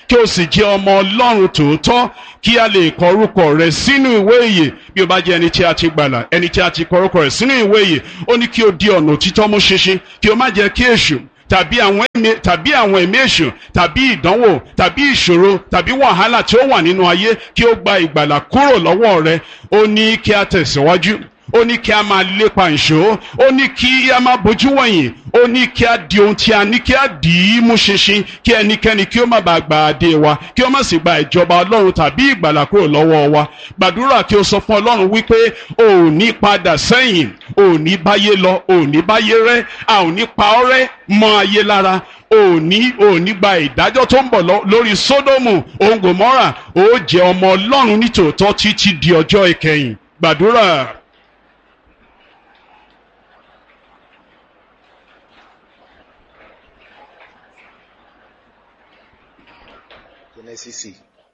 Speaker 1: kí o sì jẹ́ ọmọ Ọlọ́run tòótọ́, kí a lè kọ orúkọ rẹ sínú ìwé ìyè. Bí o bá jẹ́ ẹni tí a ti gbàlà, ẹni tí a ti kọ orúkọ rẹ sínú ìwé ìyè, ó ní kí o di ọ̀nà òtítọ́ mú ṣinṣin, kí o má jẹ́ kí èṣù tàbí àwọn ẹ̀mí tàbí àwọn ẹ̀mí èṣù tàbí ìdánwò tàbí ìṣòro tàbí wàhálà tí ó wà nínú ayé kí ó gba ìgbàlà kúrò lọ́wọ́ rẹ. Ó ní kí a tẹ̀síwájú, ó ní kí a máa lépa ìṣó, ó ní kí a máa bójú wẹ̀yìn, ó ní kí a di ohun tí a ní kí a dì í mú ṣinṣin, kí ẹnikẹ́ni kí ó má bàa gba adé wa, kí ó má sì gba ìjọba Ọlọ́run tàbí ìgbàlà kúrò lọ́wọ́ wa. Gbàdúrà kí o sọ fún Ọlọ́run wípé o ò ní padà sẹ́yìn, o ò ní báyé lọ, o ò ní báyé rẹ́, a ò ní pa ọ́ rẹ́ mọ́ ayé lára, o ò ní o ò ní gba ìdájọ́ tó ń bọ̀ lórí Sódómù òun Gòmórà, o jẹ́ ọmọ Ọlọ́run nítòótọ́ títí di ọjọ́ ìkẹyìn. Gbàdúrà.
Speaker 2: Jẹ́nẹ́sísì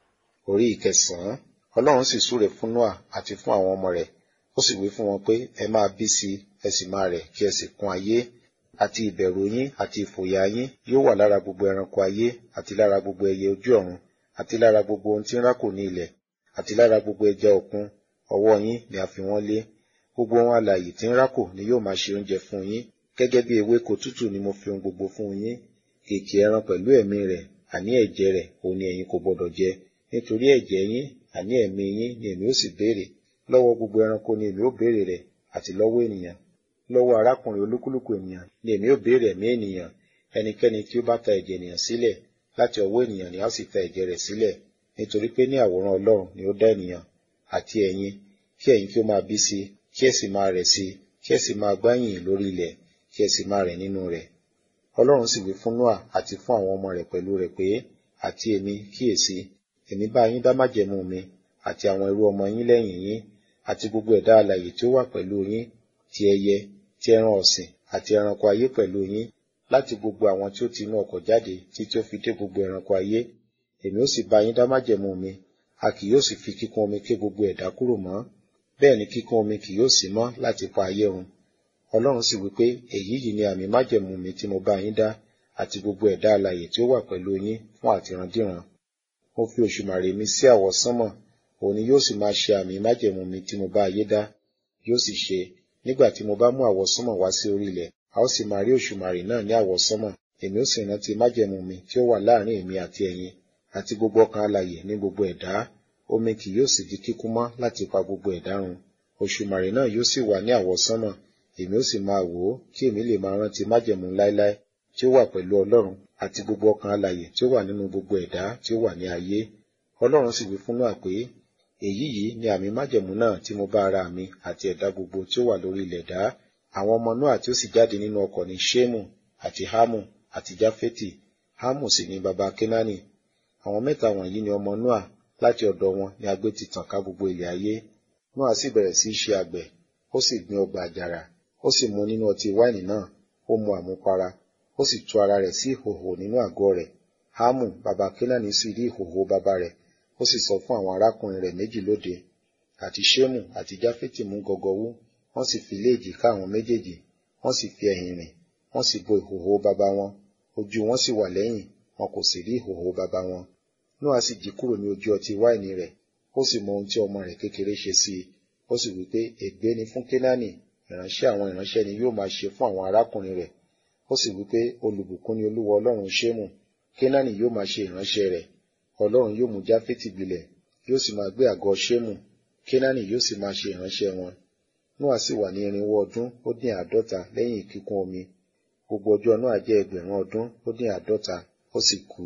Speaker 2: orí ìkẹsàn-án. Ọlọ́run sì súre fún Nóà àti fún àwọn ọmọ rẹ̀, ó sì wí fún wọn pé ẹ máa bí sí ẹ sì máa rẹ̀ kí ẹ sì kún ayé, àti ìbẹ̀rù yín àti ìfòyà yín yóò wà lára gbogbo ẹranko ayé, àti lára gbogbo ẹyẹ ojú ọ̀run, àti lára gbogbo ohun tí ń rákò ní ilẹ̀, àti lára gbogbo ẹja òkun. Ọwọ́ yín ni a fi wọ́n lé. Gbogbo ohun alààyè tí ń rákò ni yóò máa ṣe oúnjẹ fún yín. Gẹ́gẹ́ bí ewéko tútù ni mo fi ohun gbogbo fún yín. Kìkì ẹran pẹ̀lú ẹ̀mí rẹ̀, àní ẹ̀jẹ̀ rẹ̀ òun ni ẹ̀yin kò gbọdọ̀ jẹ. Nítorí ẹ̀jẹ̀ yín àní ẹ̀mí yín ni èmi ó sì béèrè. Lọ́wọ́ gbogbo ẹranko ni èmi ó béèrè rẹ̀, àti lọ́wọ́ ènìyàn. Lọ́wọ́ arákùnrin olúkúlùkù ènìyàn ni èmi ó béèrè ẹ̀mí ènìyàn. Ẹnikẹ́ni tí ó bá ta ẹ̀jẹ̀ ènìyàn sílẹ̀, láti ọwọ́ ènìyàn ni a sì ta ẹ̀jẹ̀ rẹ̀ sílẹ̀. Nítorí pé ní àwòrán Ọlọ́run ni ó dá ènìyàn, àti ẹ̀yin, kí ẹ̀yin kí ó máa bí sí, kí ẹ sì máa rẹ̀ sí, kí ẹ sì máa gbáyìn lórí ilẹ̀, kí ẹ sì máa rẹ̀ nínú rẹ̀. Ọlọ́run sì wí fún Nóà àti fún àwọn ọmọ rẹ̀ pẹ̀lú rẹ̀ pé, àti èmi kíyèsí, èmi bá yín dá májẹ̀mú mi, àti àwọn irú ọmọ yín lẹ́yìn yín, àti gbogbo ẹ̀dá alààyè tí ó wà pẹ̀lú yín, ti ẹyẹ, ti ẹran ọ̀sìn, àti ẹranko ayé pẹ̀lú yín, láti gbogbo àwọn tí ó ti inú ọkọ̀ jáde títí ó fi dé gbogbo ẹranko ayé. Èmi ó sì bá yín dá májẹ̀mú mi, a kì yóò sì fi kíkún omi ké gbogbo ẹ̀dá kúrò mọ́, bẹ́ẹ̀ ni kíkún omi kì yóò sí mọ́ láti pa ayé run. Ọlọ́run sì wí pé èyí yìí ni àmì májẹ̀mú mi tí mo bá yín dá, àti gbogbo ẹ̀dá alààyè tí ó wà pẹ̀lú yín fún àtìrandíran. Mo fi òṣùmàrè mi sí àwọsánmọ̀, òun ni yóò sì máa ṣe àmì májẹ̀mú mi tí mo bá ayé dá. Yóò sì ṣe, nígbà tí mo bá mú àwọsánmọ̀ wá sí orí ilẹ̀, a ó sì máa rí òṣùmàrè náà ní àwọsánmọ̀. Èmi ó sì rántí májẹ̀mú mi tí ó wà láàrin èmi àti ẹ̀yin, àti gbogbo ọkàn alààyè ní gbogbo ẹ̀dá. Omi kì yóò sì di kíkún mọ́ láti pa gbogbo ẹ̀dá run. Òṣùmàrè náà yóò sì wà ní àwọsánmọ̀. Èmi ó sì máa wò ó, kí èmi lè máa rántí májẹ̀mú láéláé tí ó wà pẹ̀lú Ọlọ́run àti gbogbo ọkàn alààyè tí ó wà nínú gbogbo ẹ̀dá tí ó wà ní ayé. Ọlọ́run sì wí fún Nóà pé, èyí yìí ni àmì májẹ̀mú náà tí mo bá ara mi àti ẹ̀dá gbogbo tí ó wà lórí ilẹ̀ dá. Àwọn ọmọ Nóà tí ó sì jáde nínú ọkọ̀ ni Ṣémù àti Hámù àti Jáfétì. Hámù sì ni baba Kénáánì. Àwọn mẹ́ta wọ̀nyí ni ọmọ Nóà, láti ọ̀dọ̀ wọn ni agbé ti tàn ká gbogbo ilẹ̀ ayé. Nóà sì bẹ̀rẹ̀ sí í ṣe àgbẹ̀, ó sì gbin ọgbà àjàrà, ó sì mu nínú ọtí wáìnì náà, ó mu àmupara, ó sì tú ara rẹ̀ sí ìhòhò nínú àgọ́ rẹ̀. Hámù baba Kénáánì sì rí ìhòhò baba rẹ̀, ó sì sọ fún àwọn arákùnrin rẹ̀ méjì lóde. Àti Ṣémù àti Jáfétì mú gọgọwú, wọ́n sì fi lé èjìká àwọn méjèèjì, wọ́n sì fi ẹ̀yìn rìn, wọ́n sì bo ìhòhò baba wọn, ojú wọn sì wà lẹ́yìn, wọn kò sì rí ìhòhò baba wọn. Nóà sì jí kúrò ní ojú ọtí wáìnì rẹ̀, ó sì mọ ohun tí ọmọ rẹ̀ kékeré ṣe sí i. Ó sì wí pé ègbé ni fún Kénáánì, ìránṣẹ́ àwọn ìránṣẹ́ ni yóò máa ṣe fún àwọn arákùnrin rẹ̀. Ó sì wí pé olùbùkún ni Olúwa Ọlọ́run Ṣémù, Kénáánì yóò máa ṣe ìránṣẹ́ rẹ̀. Ọlọ́run yóò mú Jáfétì gbilẹ̀, yóò sì máa gbé àgọ́ Ṣémù, Kénáánì yóò sì máa ṣe ìránṣẹ́ wọn. Nóà sì wà ní irinwó ọdún ó dín àádọ́ta lẹ́yìn kíkún omi. Gbogbo ọjọ́ Nóà jẹ́ ẹgbẹ̀rún ọdún ó dín àádọ́ta, ó sì kú.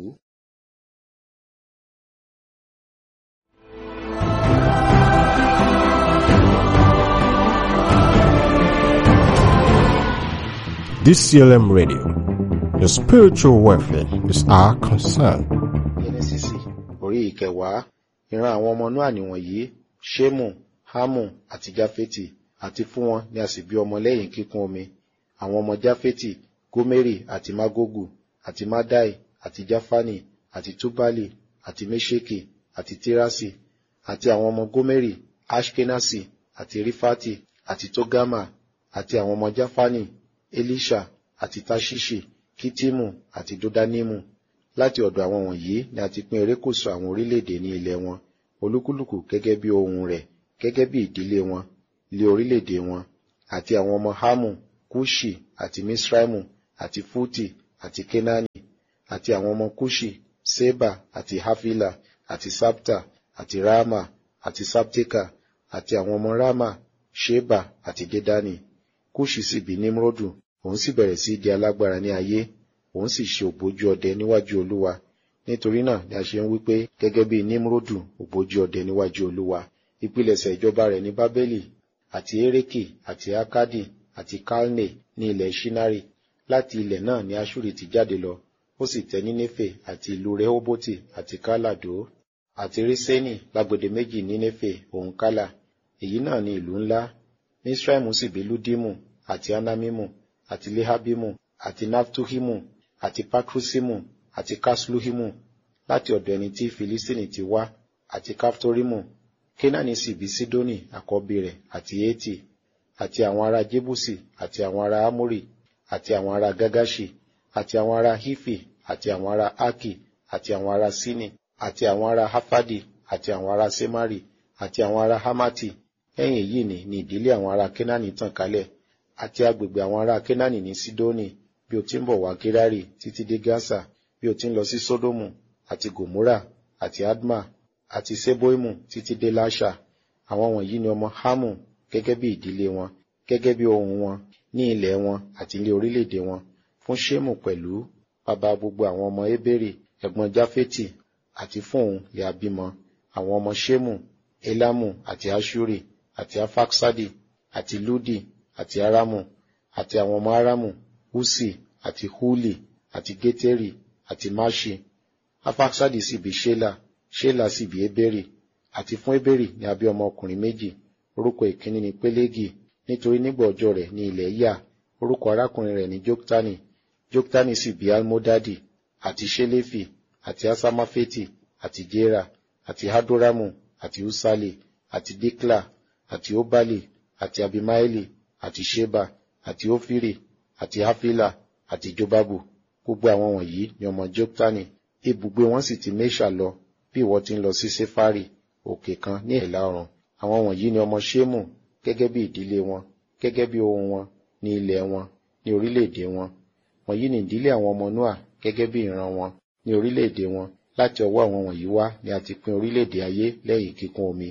Speaker 3: D C L M Radio, your spiritual welfare is our concern.
Speaker 2: Jẹ́nẹ́sísì orí ìkẹwàá. Ìran àwọn ọmọ Nóà nìwọ̀nyí, Ṣémù, Hámù àti Jáfétì, àti fún wọn ni a sì bí ọmọ lẹ́yìn kíkún omi. Àwọn ọmọ Jáfétì, Gómérì àti Mágógù, àti Mádàì, àti Jáfánì, àti Túbálì, àti Méṣèkì, àti Tírásì, àti àwọn ọmọ Gómérì, Aṣkenasi, àti Rífátì, àti Tógámà, àti àwọn ọmọ Jáfánì, Elisha, àti Taṣiṣi, Kitimu, àti Dodanímù. Láti ọ̀dọ̀ àwọn wọ̀nyí ni a ti pín erékùṣù àwọn orílẹ̀-èdè ní ilẹ̀ wọn, olúkúlùkù gẹ́gẹ́ bí ohun rẹ̀, gẹ́gẹ́ bí ìdílé wọn, lé orílẹ̀-èdè wọn, àti àwọn ọmọ Hamu, Kuṣi, àti Misraimu, àti Futi, àti Kenani, àti àwọn ọmọ Kuṣi, Ṣeba, àti Hafila, àti Sabta, àti Rama, àti Sabteka, àti àwọn ọmọ Rama, Ṣeba, àti Dedani. Kuṣi sì bí Nimrodu, òun sì bẹ̀rẹ̀ sí di alágbára ní ayé, òun sì ṣe ògbójú ọdẹ níwájú Olúwa. Nítorí náà ni a ṣe ń wí pé gẹ́gẹ́ bí Nimrodu ògbójú ọdẹ níwájú Olúwa. Ìpilẹ̀ṣẹ̀ ìjọba rẹ̀ ní Bábélì, àti Ereki, àti Akadi, àti Kalne ní ilẹ̀ Ṣinari. Láti ilẹ̀ náà ni Aṣuri ti jáde lọ, ó sì tẹ Nínéfè àti ìlú Rehoboti àti Kálàdó, àti Rísẹ́nì lágbèdè méjì Nínéfè òun Kálà. Èyí náà ni ìlú ńlá. Misraimu sì bí Ludimu, àti Anamimu, àti Lehabimu, àti Naftuhimu, àti Pakrusimu, àti Kasluhimu, láti ọ̀dọ̀ ẹni tí Filistini ti wá, àti Kaftorimu. Kenani sì bí Sidoni àkọ́bí rẹ̀, àti Eti, àti àwọn ará Jebusi, àti àwọn ará Amori, àti àwọn ará Gagashi, àti àwọn ará Hifi, àti àwọn ará Aki, àti àwọn ará Sini, àti àwọn ará Hafadi, àti àwọn ará Semari, àti àwọn ará Hamati. Lẹ́yìn èyí ni ni ìdílé àwọn ará Kenani tàn kálẹ̀, àti agbègbè àwọn ará Kenani ní Sidoni, bí o ti ń bọ̀ wá Gerari títí dé Gasa, bí o ti ń lọ sí Sodomu, àti Gomora, àti Adma, àti Seboimu títí dé Lasha. Àwọn wọ̀nyí ni ọmọ Hamu gẹ́gẹ́ bí ìdílé wọn, gẹ́gẹ́ bí ohun wọn, ní ilẹ̀ wọn àti ilé orílẹ̀-èdè wọn. Fún Ṣemu pẹ̀lú, baba gbogbo àwọn ọmọ Eberi, ẹ̀gbọ́n Jafeti, àti fún òun lè a bímọ àwọn ọmọ Ṣemu, Elamu, àti Aṣuri, àti Afaksadi, àti Ludi, àti Aramu, àti àwọn ọmọ Aramu, Usi, àti Huli, àti Geteri, àti Mashi. Afaksadi sì bí Ṣela, Ṣela sì bí Eberi, àti fún Eberi ni a bí ọmọ ọkùnrin méjì. Orúkọ ìkíní ni Pelegi, nítorí nígbà ọjọ́ rẹ̀ ní ilẹ̀ yà. Orúkọ arákùnrin rẹ̀ ni Joktani. Joktani sì bí Almodadi, àti Ṣelefi, àti Asamafeti, àti Jera, àti Hadoramu, àti Usali, àti Dikla, àti Obali, àti Abimaeli, àti Sheba, àti Ofiri, àti Hafila, àti Jobabu. Gbogbo àwọn wọ̀nyí ni ọmọ Joktani. Ibùgbé wọn sì ti Mesha lọ, bí ìwọ ti ń lọ sí Sefari, òkè kan ní ìlà oòrùn. Àwọn wọ̀nyí ni ọmọ Ṣemu gẹ́gẹ́ bí ìdílé wọn, gẹ́gẹ́ bí ohun wọn, ní ilẹ̀ wọn, ní orílẹ̀-èdè wọn. Wọ̀nyí ni ìdílé àwọn ọmọ Noa gẹ́gẹ́ bí ìran wọn, ní orílẹ̀-èdè wọn. Láti ọwọ́ àwọn wọ̀nyí wá ni a ti pín orílẹ̀-èdè ayé lẹ́yìn kíkún omi.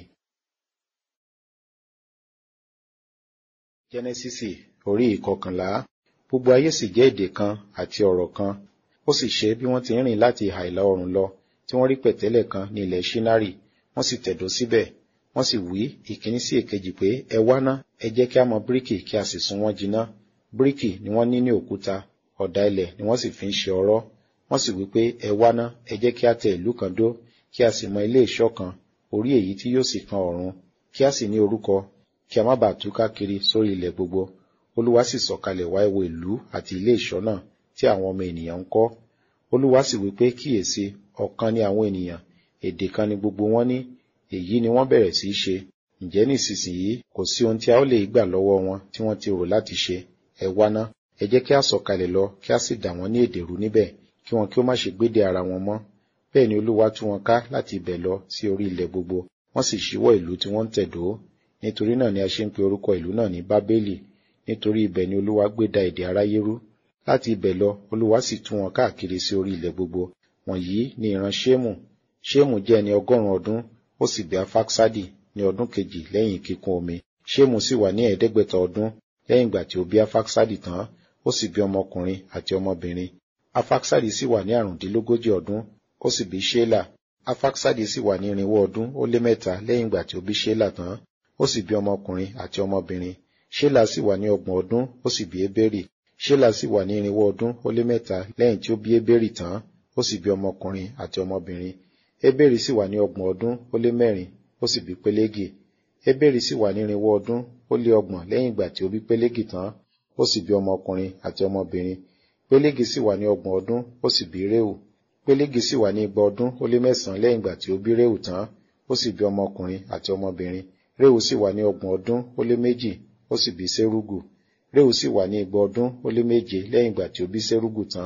Speaker 2: Jẹ́nẹ́sísì orí ìkọkànlá. Gbogbo ayé sì jẹ́ èdè kan àti ọ̀rọ̀ kan. Ó sì ṣe bí wọ́n ti ń rìn láti ìhà ìlà oòrùn lọ, tí wọ́n rí pẹ̀tẹ́lẹ̀ kan ní ilẹ̀ Ṣinari, wọ́n sì tẹ̀dó síbẹ̀. Wọ́n sì wí ìkíní sí èkejì pé, ẹ wá ná, ẹ jẹ́ kí a mọ bíríkì kí a sì sun wọ́n jiná. Bíríkì ni wọ́n ní ní òkúta, ọ̀dà ilẹ̀ ni wọ́n sì fi ń ṣe ọ̀rọ̀. Wọ́n sì wí pé, ẹ wá ná, ẹ jẹ́ kí a tẹ ìlú kan dó, kí a sì mọ ilé ìṣọ́ kan, orí èyí tí yóò sì kan ọ̀run, kí a sì ní orúkọ, kí a má bàa tú káàkiri sórí ilẹ̀ gbogbo. Olúwa sì sọ̀kalẹ̀ wá wo ìlú àti ilé ìṣọ́ náà tí àwọn ọmọ ènìyàn ń kọ́. Olúwa sì wí pé, kíyèsí, ọ̀kan ni àwọn ènìyàn, èdè kan ni gbogbo wọn ní, èyí ni wọ́n bẹ̀rẹ̀ sí í ṣe. Ǹjẹ́ nísinsìnyí kò sí ohun tí a ó lè gbà lọ́wọ́ wọn tí wọ́n ti rò láti ṣe. Ẹ wá ná, ẹ jẹ́ kí a sọ̀kalẹ̀ lọ, kí a sì dà wọ́n ní èdè rú níbẹ̀, kí wọn kí ó má ṣe gbédè ara wọn mọ́. Bẹ́ẹ̀ ni Olúwa tú wọn ká láti ibẹ̀ lọ sí orí ilẹ̀ gbogbo, wọ́n sì ṣíwọ́ ìlú tí wọ́n ń tẹ̀dó. Nítorí náà ni a ṣe ń pe orúkọ ìlú náà ní Bábélì, nítorí ibẹ̀ ni Olúwa gbé da èdè aráyé rú. Láti ibẹ̀ lọ Olúwa sì tú wọn káàkiri sí orí ilẹ̀ gbogbo. Wọ̀nyí ni ìran Ṣemu. Ṣemu jẹ́ ẹni ọgọ́rùn-ún ọdún, ó sì bí Afaksadi ní ọdún kejì lẹ́yìn kíkún omi. Ṣemu sì wà ní ẹ̀ẹ́dẹ́gbẹ̀ta ọdún lẹ́yìn ìgbà tí ó bí Afaksadi tán, ó sì bí ọmọkùnrin àti ọmọbìnrin. Afaksadi sì wà ní àrùndínlógójì ọdún, ó sì bí Ṣela. Afaksadi sì wà ní irinwó ọdún ó lé mẹ́ta lẹ́yìn ìgbà tí ó bí Ṣela tán, ó sì bí ọmọkùnrin àti ọmọbìnrin. Ṣela sì wà ní ọgbọ̀n ọdún, ó sì bí Eberi. Ṣela sì wà ní irinwó ọdún ó lé mẹ́ta lẹ́yìn tí ó bí Eberi tán, ó sì bí ọmọkùnrin àti ọmọbìnrin. Eberi sì wà ní ọgbọ̀n ọdún ó lé mẹ́rin, ó sì bí Pelegi. Eberi sì wà ní irinwó ọdún ó lé ọgbọ̀n lẹ́yìn ìgbà tí ó bí Pelegi tán, ó sì bí ọmọkùnrin àti ọmọbìnrin. Pelegi sì wà ní ọgbọ̀n ọdún, ó sì bí Reu. Pelegi sì wà ní igba ọdún ó lé mẹ́sàn-án lẹ́yìn ìgbà tí ó bí Reu tán, ó sì bí ọmọkùnrin àti ọmọbìnrin. Reu sì wà ní ọgbọ̀n ọdún ó lé méjì, ó sì bí Serugu. Reu sì wà ní igba ọdún ó lé méje lẹ́yìn ìgbà tí ó bí Serugu tán,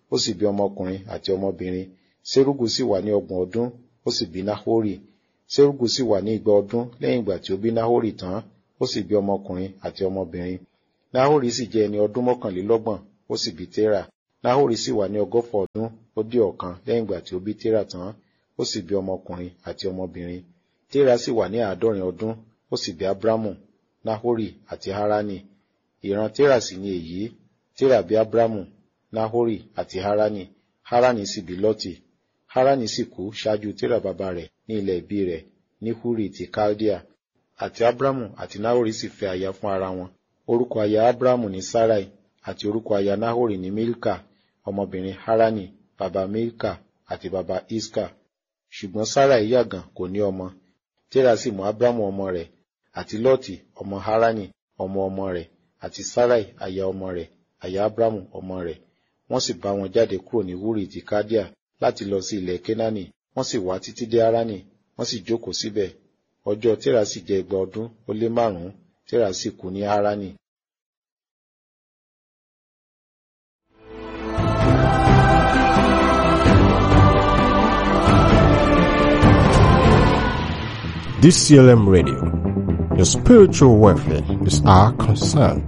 Speaker 2: ó sì bí ọmọkùnrin àti ọmọbìnrin. Serugu sì wà ní ọgbọ̀n ọdún, ó sì bí Nahori. Serugu sì wà ní igba ọdún lẹ́yìn ìgbà tí ó bí Nahori tán, ó sì bí ọmọkùnrin àti ọmọbìnrin. Nahori sì jẹ́ ẹni ọdún mọ́kànlélọ́gbọ̀n, ó sì bí Tera. Nahori sì wà ní ọgọ́fà ọdún ó dín ọ̀kan lẹ́yìn ìgbà tí ó bí Tera tán, ó sì bí ọmọkùnrin àti ọmọbìnrin. Tera sì wà ní àádọ́rin ọdún, ó sì bí Abramu, Nahori àti Harani. Ìran Tera sì ni èyí: Tera bí Abramu, Nahori àti Harani. Harani sì bí Lọ́tì. Harani sì kú ṣáájú Tera bàbá rẹ̀ ní ilẹ̀ ìbí rẹ̀ ní Huri ti Kaldea. Àti Abramu àti Nahori sì fẹ́ aya fún ara wọn. Orúkọ aya Abramu ní Sarai, àti orúkọ aya Nahori ní Milka, ọmọbìnrin Harani, bàbá Milka àti bàbá Iska. Ṣùgbọ́n Sarai yàgàn kò ní ọmọ. Tera sì mú Abramu ọmọ rẹ̀, àti Lọ́tì ọmọ Harani ọmọ ọmọ rẹ̀, àti Sarai aya ọmọ rẹ̀, aya Abramu ọmọ rẹ̀. Wọ́n sì bá wọn jáde kúrò ní Huri ti Kaldea láti lọ sí ilẹ̀ Kénáánì. Wọ́n sì wá títí dé Harani, wọ́n sì jókòó síbẹ̀. Ọjọ́ Tera sì jẹ́ igba ọdún ó lé márùn-ún. Tera sì kú ní Harani.
Speaker 3: D C L M Radio, your spiritual welfare is our concern.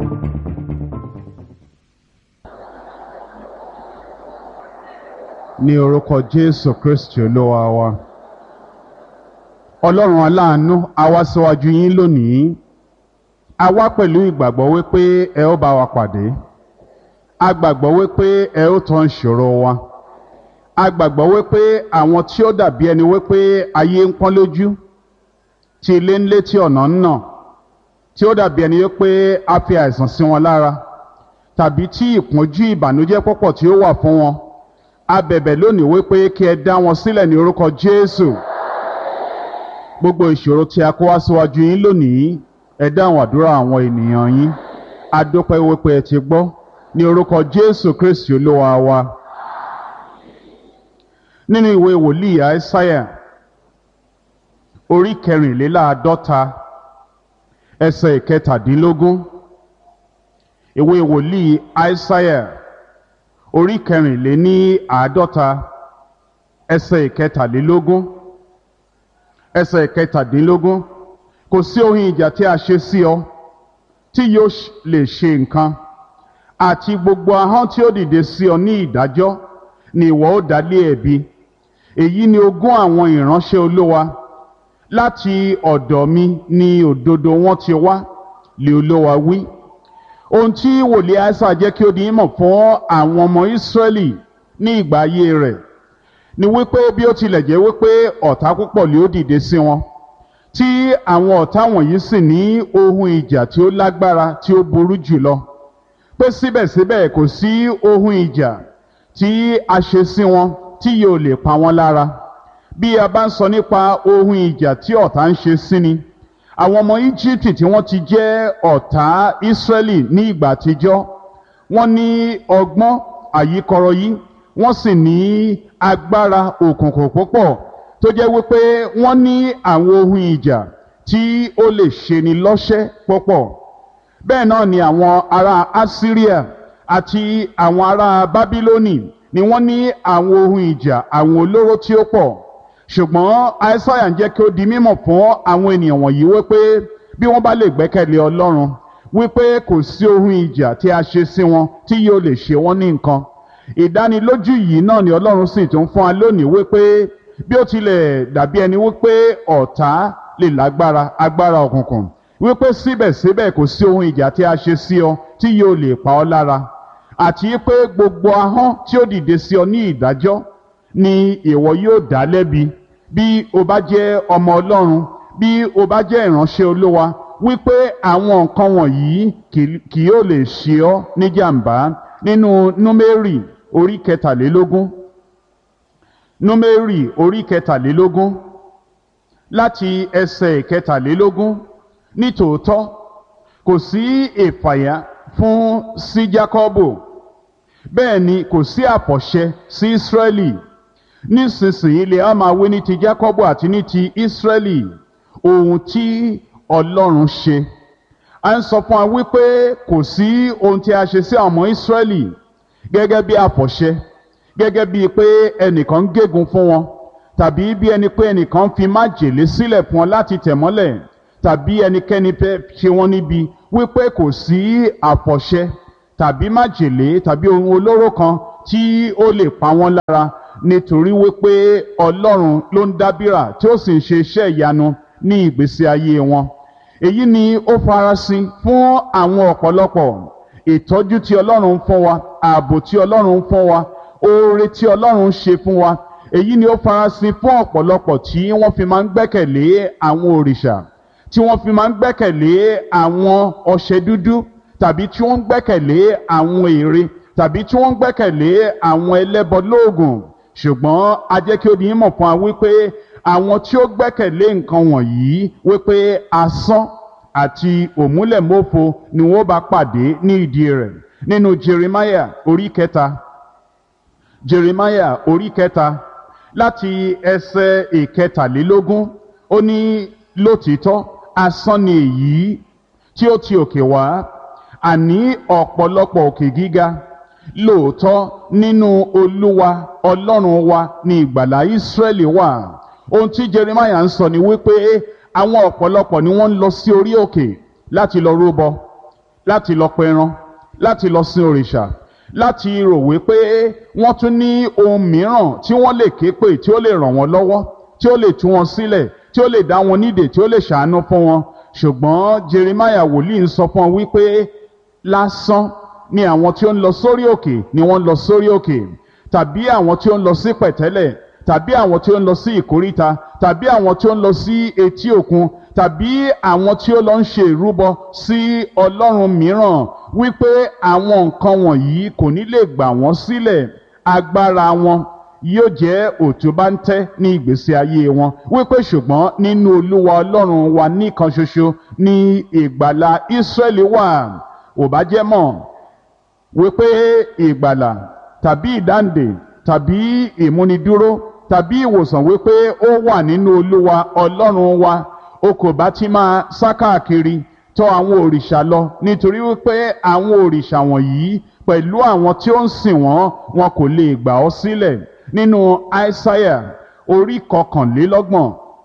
Speaker 4: Ní orúkọ Jésù Kristi Olúwa wa. Ọlọ́run aláàánú, a wá síwájú yín lónìí. A wá pẹ̀lú ìgbàgbọ́ wípé ẹ ó bá wa pàdé. A gbàgbọ́ wípé ẹ ó tán ìṣòro wa. A gbàgbọ́ wípé àwọn tí ó dàbí ẹni wípé ayé ń pọ́n lójú, tí ilé ń lé tí ọ̀nà ń nà, tí ó dàbí ẹni wípé a fi àìsàn sí wọn lára, tàbí tí ìpọ́njú ìbànújẹ́ púpọ̀ tí ó wà fún wọn. A bẹ̀bẹ̀ lónìí wípé kí ẹ dá wọn sílẹ̀ ní orúkọ Jésù. Gbogbo ìṣòro tí a kó wá síwájú yín lónìí, ẹ dáhùn àdúrà àwọn ènìyàn yín. A dúpẹ́ wípé ẹ ti gbọ́ ní orúkọ Jésù Kristi Olúwa wa. Nínú ìwé wòlíì Aísáyà orí kẹrìnléláàádọ́ta ẹsẹ̀ ìkẹtàdínlógún. Ìwé wòlíì Aísáyà orí kẹrìnléní àádọ́ta ẹsẹ̀ ìkẹtàlélógún. Ẹsẹ̀ ìkẹtàdínlógún. Kò sí ohun ìjà tí a ṣe sí ọ tí yóò lè ṣe nǹkan, àti gbogbo ahọ́n tí ó dìde sí ọ ní ìdájọ́ ni ìwọ ó dá lé ẹ̀bi. Èyí ni ogún àwọn ìránṣẹ́ Olúwa, láti ọ̀dọ̀ mi ni òdodo wọn ti wá, lé Olúwa wí. Ohun tí wòlíì Aísáyà jẹ́ kí ó di mímọ̀ fún àwọn ọmọ Ísírẹ́lì ní ìgbà ayé rẹ̀ ni wípé bí ó tilẹ̀ jẹ́ wípé ọ̀tá púpọ̀ lé ó dìde sí wọn, tí àwọn ọ̀tá wọ̀nyí sì ní ohun ìjà tí ó lágbára tí ó burú jùlọ, pé síbẹ̀síbẹ̀ kò sí ohun ìjà tí a ṣe sí wọn tí yóò lè pa wọ́n lára. Bí a bá ń sọ nípa ohun ìjà tí ọ̀tá ń ṣe sí ni, àwọn ọmọ Íjíbítì tí wọ́n ti jẹ́ ọ̀tá Ísírẹ́lì ní ìgbà àtijọ́, wọ́n ní ọgbọ́n àyíkọrọyí, wọ́n sì ní agbára òkùnkùn púpọ̀, tó jẹ́ wípé wọ́n ní àwọn ohun ìjà tí ó lè ṣeni lọ́ṣẹ́ púpọ̀. Bẹ́ẹ̀ náà ni àwọn ará Assyria àti àwọn ará Bábílónì ni wọ́n ní àwọn ohun ìjà, àwọn olóró tí ó pọ̀. Ṣùgbọ́n Aísáyà ń jẹ́ kí ó di mímọ̀ fún àwọn ènìyàn wọ̀nyí wípé bí wọ́n bá lè gbẹ́kẹ̀lé Ọlọ́run, wípé kò sí ohun ìjà tí a ṣe sí wọn tí yóò lè ṣe wọ́n ní nǹkan. Ìdánilójú yìí náà ni Ọlọ́run sì tún fún wa lónìí wípé bí ó tilẹ̀ dàbí ẹni wípé ọ̀tá lè lágbára, agbára òkùnkùn, wípé síbẹ̀síbẹ̀ kò sí ohun ìjà tí a ṣe sí ọ tí yóò lè pa ọ́ lára, àti pé gbogbo ahọ́n tí ó dìde sí ọ ní ìdájọ́ ni ìwọ yóò dá lẹ́bi. Bí o bá jẹ́ ọmọ Ọlọ́run, bí o bá jẹ́ ìránṣẹ́ Olúwa, wípé àwọn nǹkan wọ̀nyí kì yóò lè ṣe ọ́ ní jàǹbá. Nínú Númérì orí kẹtàlélógún, Númérì orí kẹtàlélógún láti ẹsẹ̀ ìkẹtàlélógún. Nítòótọ́ kò sí ìfàyà fún sí Jákọ́bù, bẹ́ẹ̀ ni kò sí àfọ̀ṣẹ sí Ísírẹ́lì. Nísinsìnyí lè á máa wí ní ti Jákọ́bù àti ní ti Ísírẹ́lì ohun tí Ọlọ́run ṣe. A ń sọ fún wa wípé kò sí ohun tí a ṣe sí àwọn ọmọ Ísírẹ́lì gẹ́gẹ́ bí àfọ̀ṣẹ, gẹ́gẹ́ bíi pé ẹnìkan ń gégùn fún wọn, tàbí bí ẹni pé ẹnìkan fi májèlé sílẹ̀ fún wọn láti tẹ̀ mọ́lẹ̀, tàbí ẹnikẹ́ni fẹ́ ṣe wọ́n níbi, wípé kò sí àfọ̀ṣẹ tàbí májèlé tàbí ohun olóró kan tí ó lè pa wọ́n lára, nítorí wípé Ọlọ́run ló ń dábìrà tí ó sì ń ṣe iṣẹ́ ìyanu ní ìgbésí ayé wọn. Èyí ni ó farasin fún àwọn ọ̀pọ̀lọpọ̀ ìtọ́jú tí Ọlọ́run ń fún wa, ààbò tí Ọlọ́run ń fún wa, oore tí Ọlọ́run ń ṣe fún wa. Èyí ni ó farasin fún ọ̀pọ̀lọpọ̀ tí wọ́n fi máa ń gbẹ́kẹ̀lé àwọn òrìṣà, tí wọ́n fi máa ń gbẹ́kẹ̀lé àwọn ọṣẹ dúdú, tàbí tí wọ́n ń gbẹ́kẹ̀lé àwọn ère, tàbí tí wọ́n ń gbẹ́kẹ̀lé àwọn ẹlẹ́bọ lóògùn. Ṣùgbọ́n a jẹ́ kí ó di mímọ̀ fún wa wípé àwọn tí ó gbẹ́kẹ̀lé nǹkan wọ̀nyí wípé asán àti òmúlẹ̀mófo ni wọ́n bá pàdé ní ìdí rẹ̀. Nínú Jeremiah orí kẹta, Jeremiah orí kẹta láti ẹsẹ̀ ìkẹtàlélógún, ó ní lótìítọ́ asán ni èyí tí ó ti òkè wá, àní ọ̀pọ̀lọpọ̀ òkè gíga. Lóòótọ́ nínú Olúwa Ọlọ́run wa ni ìgbàlà Ísírẹ́lì wà. Ohun tí Jeremiah ń sọ ni wípé àwọn ọ̀pọ̀lọpọ̀ ni wọ́n ń lọ sí orí òkè láti lọ rúbọ, láti lọ pẹran, láti lọ sin òrìṣà, láti rò wípé wọ́n tún ní ohun mìíràn tí wọ́n lè ké pè tí ó lè ràn wọ́n lọ́wọ́, tí ó lè tú wọn sílẹ̀, tí ó lè dá wọn nídè, tí ó lè ṣàánú fún wọn. Ṣùgbọ́n Jeremiah wòlíì ń sọ fún wọn wípé lásán ni àwọn tí ó ń lọ sórí òkè ni wọ́n ń lọ sórí òkè, tàbí àwọn tí ó ń lọ sí pẹ̀tẹ́lẹ̀, tàbí àwọn tí ó ń lọ sí ìkóríta, tàbí àwọn tí ó ń lọ sí etí òkun, tàbí àwọn tí ó lọ ń ṣe ìrúbọ sí ọlọ́run mìíràn, wípé àwọn nǹkan wọ̀nyí kò ní lè gbà wọ́n sílẹ̀. Agbára wọn yóò jẹ́ òtúbáńtẹ́ ní ìgbésí ayé wọn, wípé ṣùgbọ́n nínú Olúwa Ọlọ́run wa nìkan ṣoṣo ni ìgbàlà Ísírẹ́lì wà. Ò bá jẹ́ mọ̀ wípé ìgbàlà tàbí ìdáǹdè tàbí ìmúnidúró tàbí ìwòsàn wípé ó wà nínú Olúwa Ọlọ́run wa, o kò bá ti máa sá káàkiri tọ̀ àwọn òrìṣà lọ, nítorí wípé àwọn òrìṣà wọ̀nyí pẹ̀lú àwọn tí ó ń sìn wọ́n, wọn kò lè gbà ọ́ sílẹ̀. Nínú Aísáyà orí kọkànlélọ́gbọ̀n,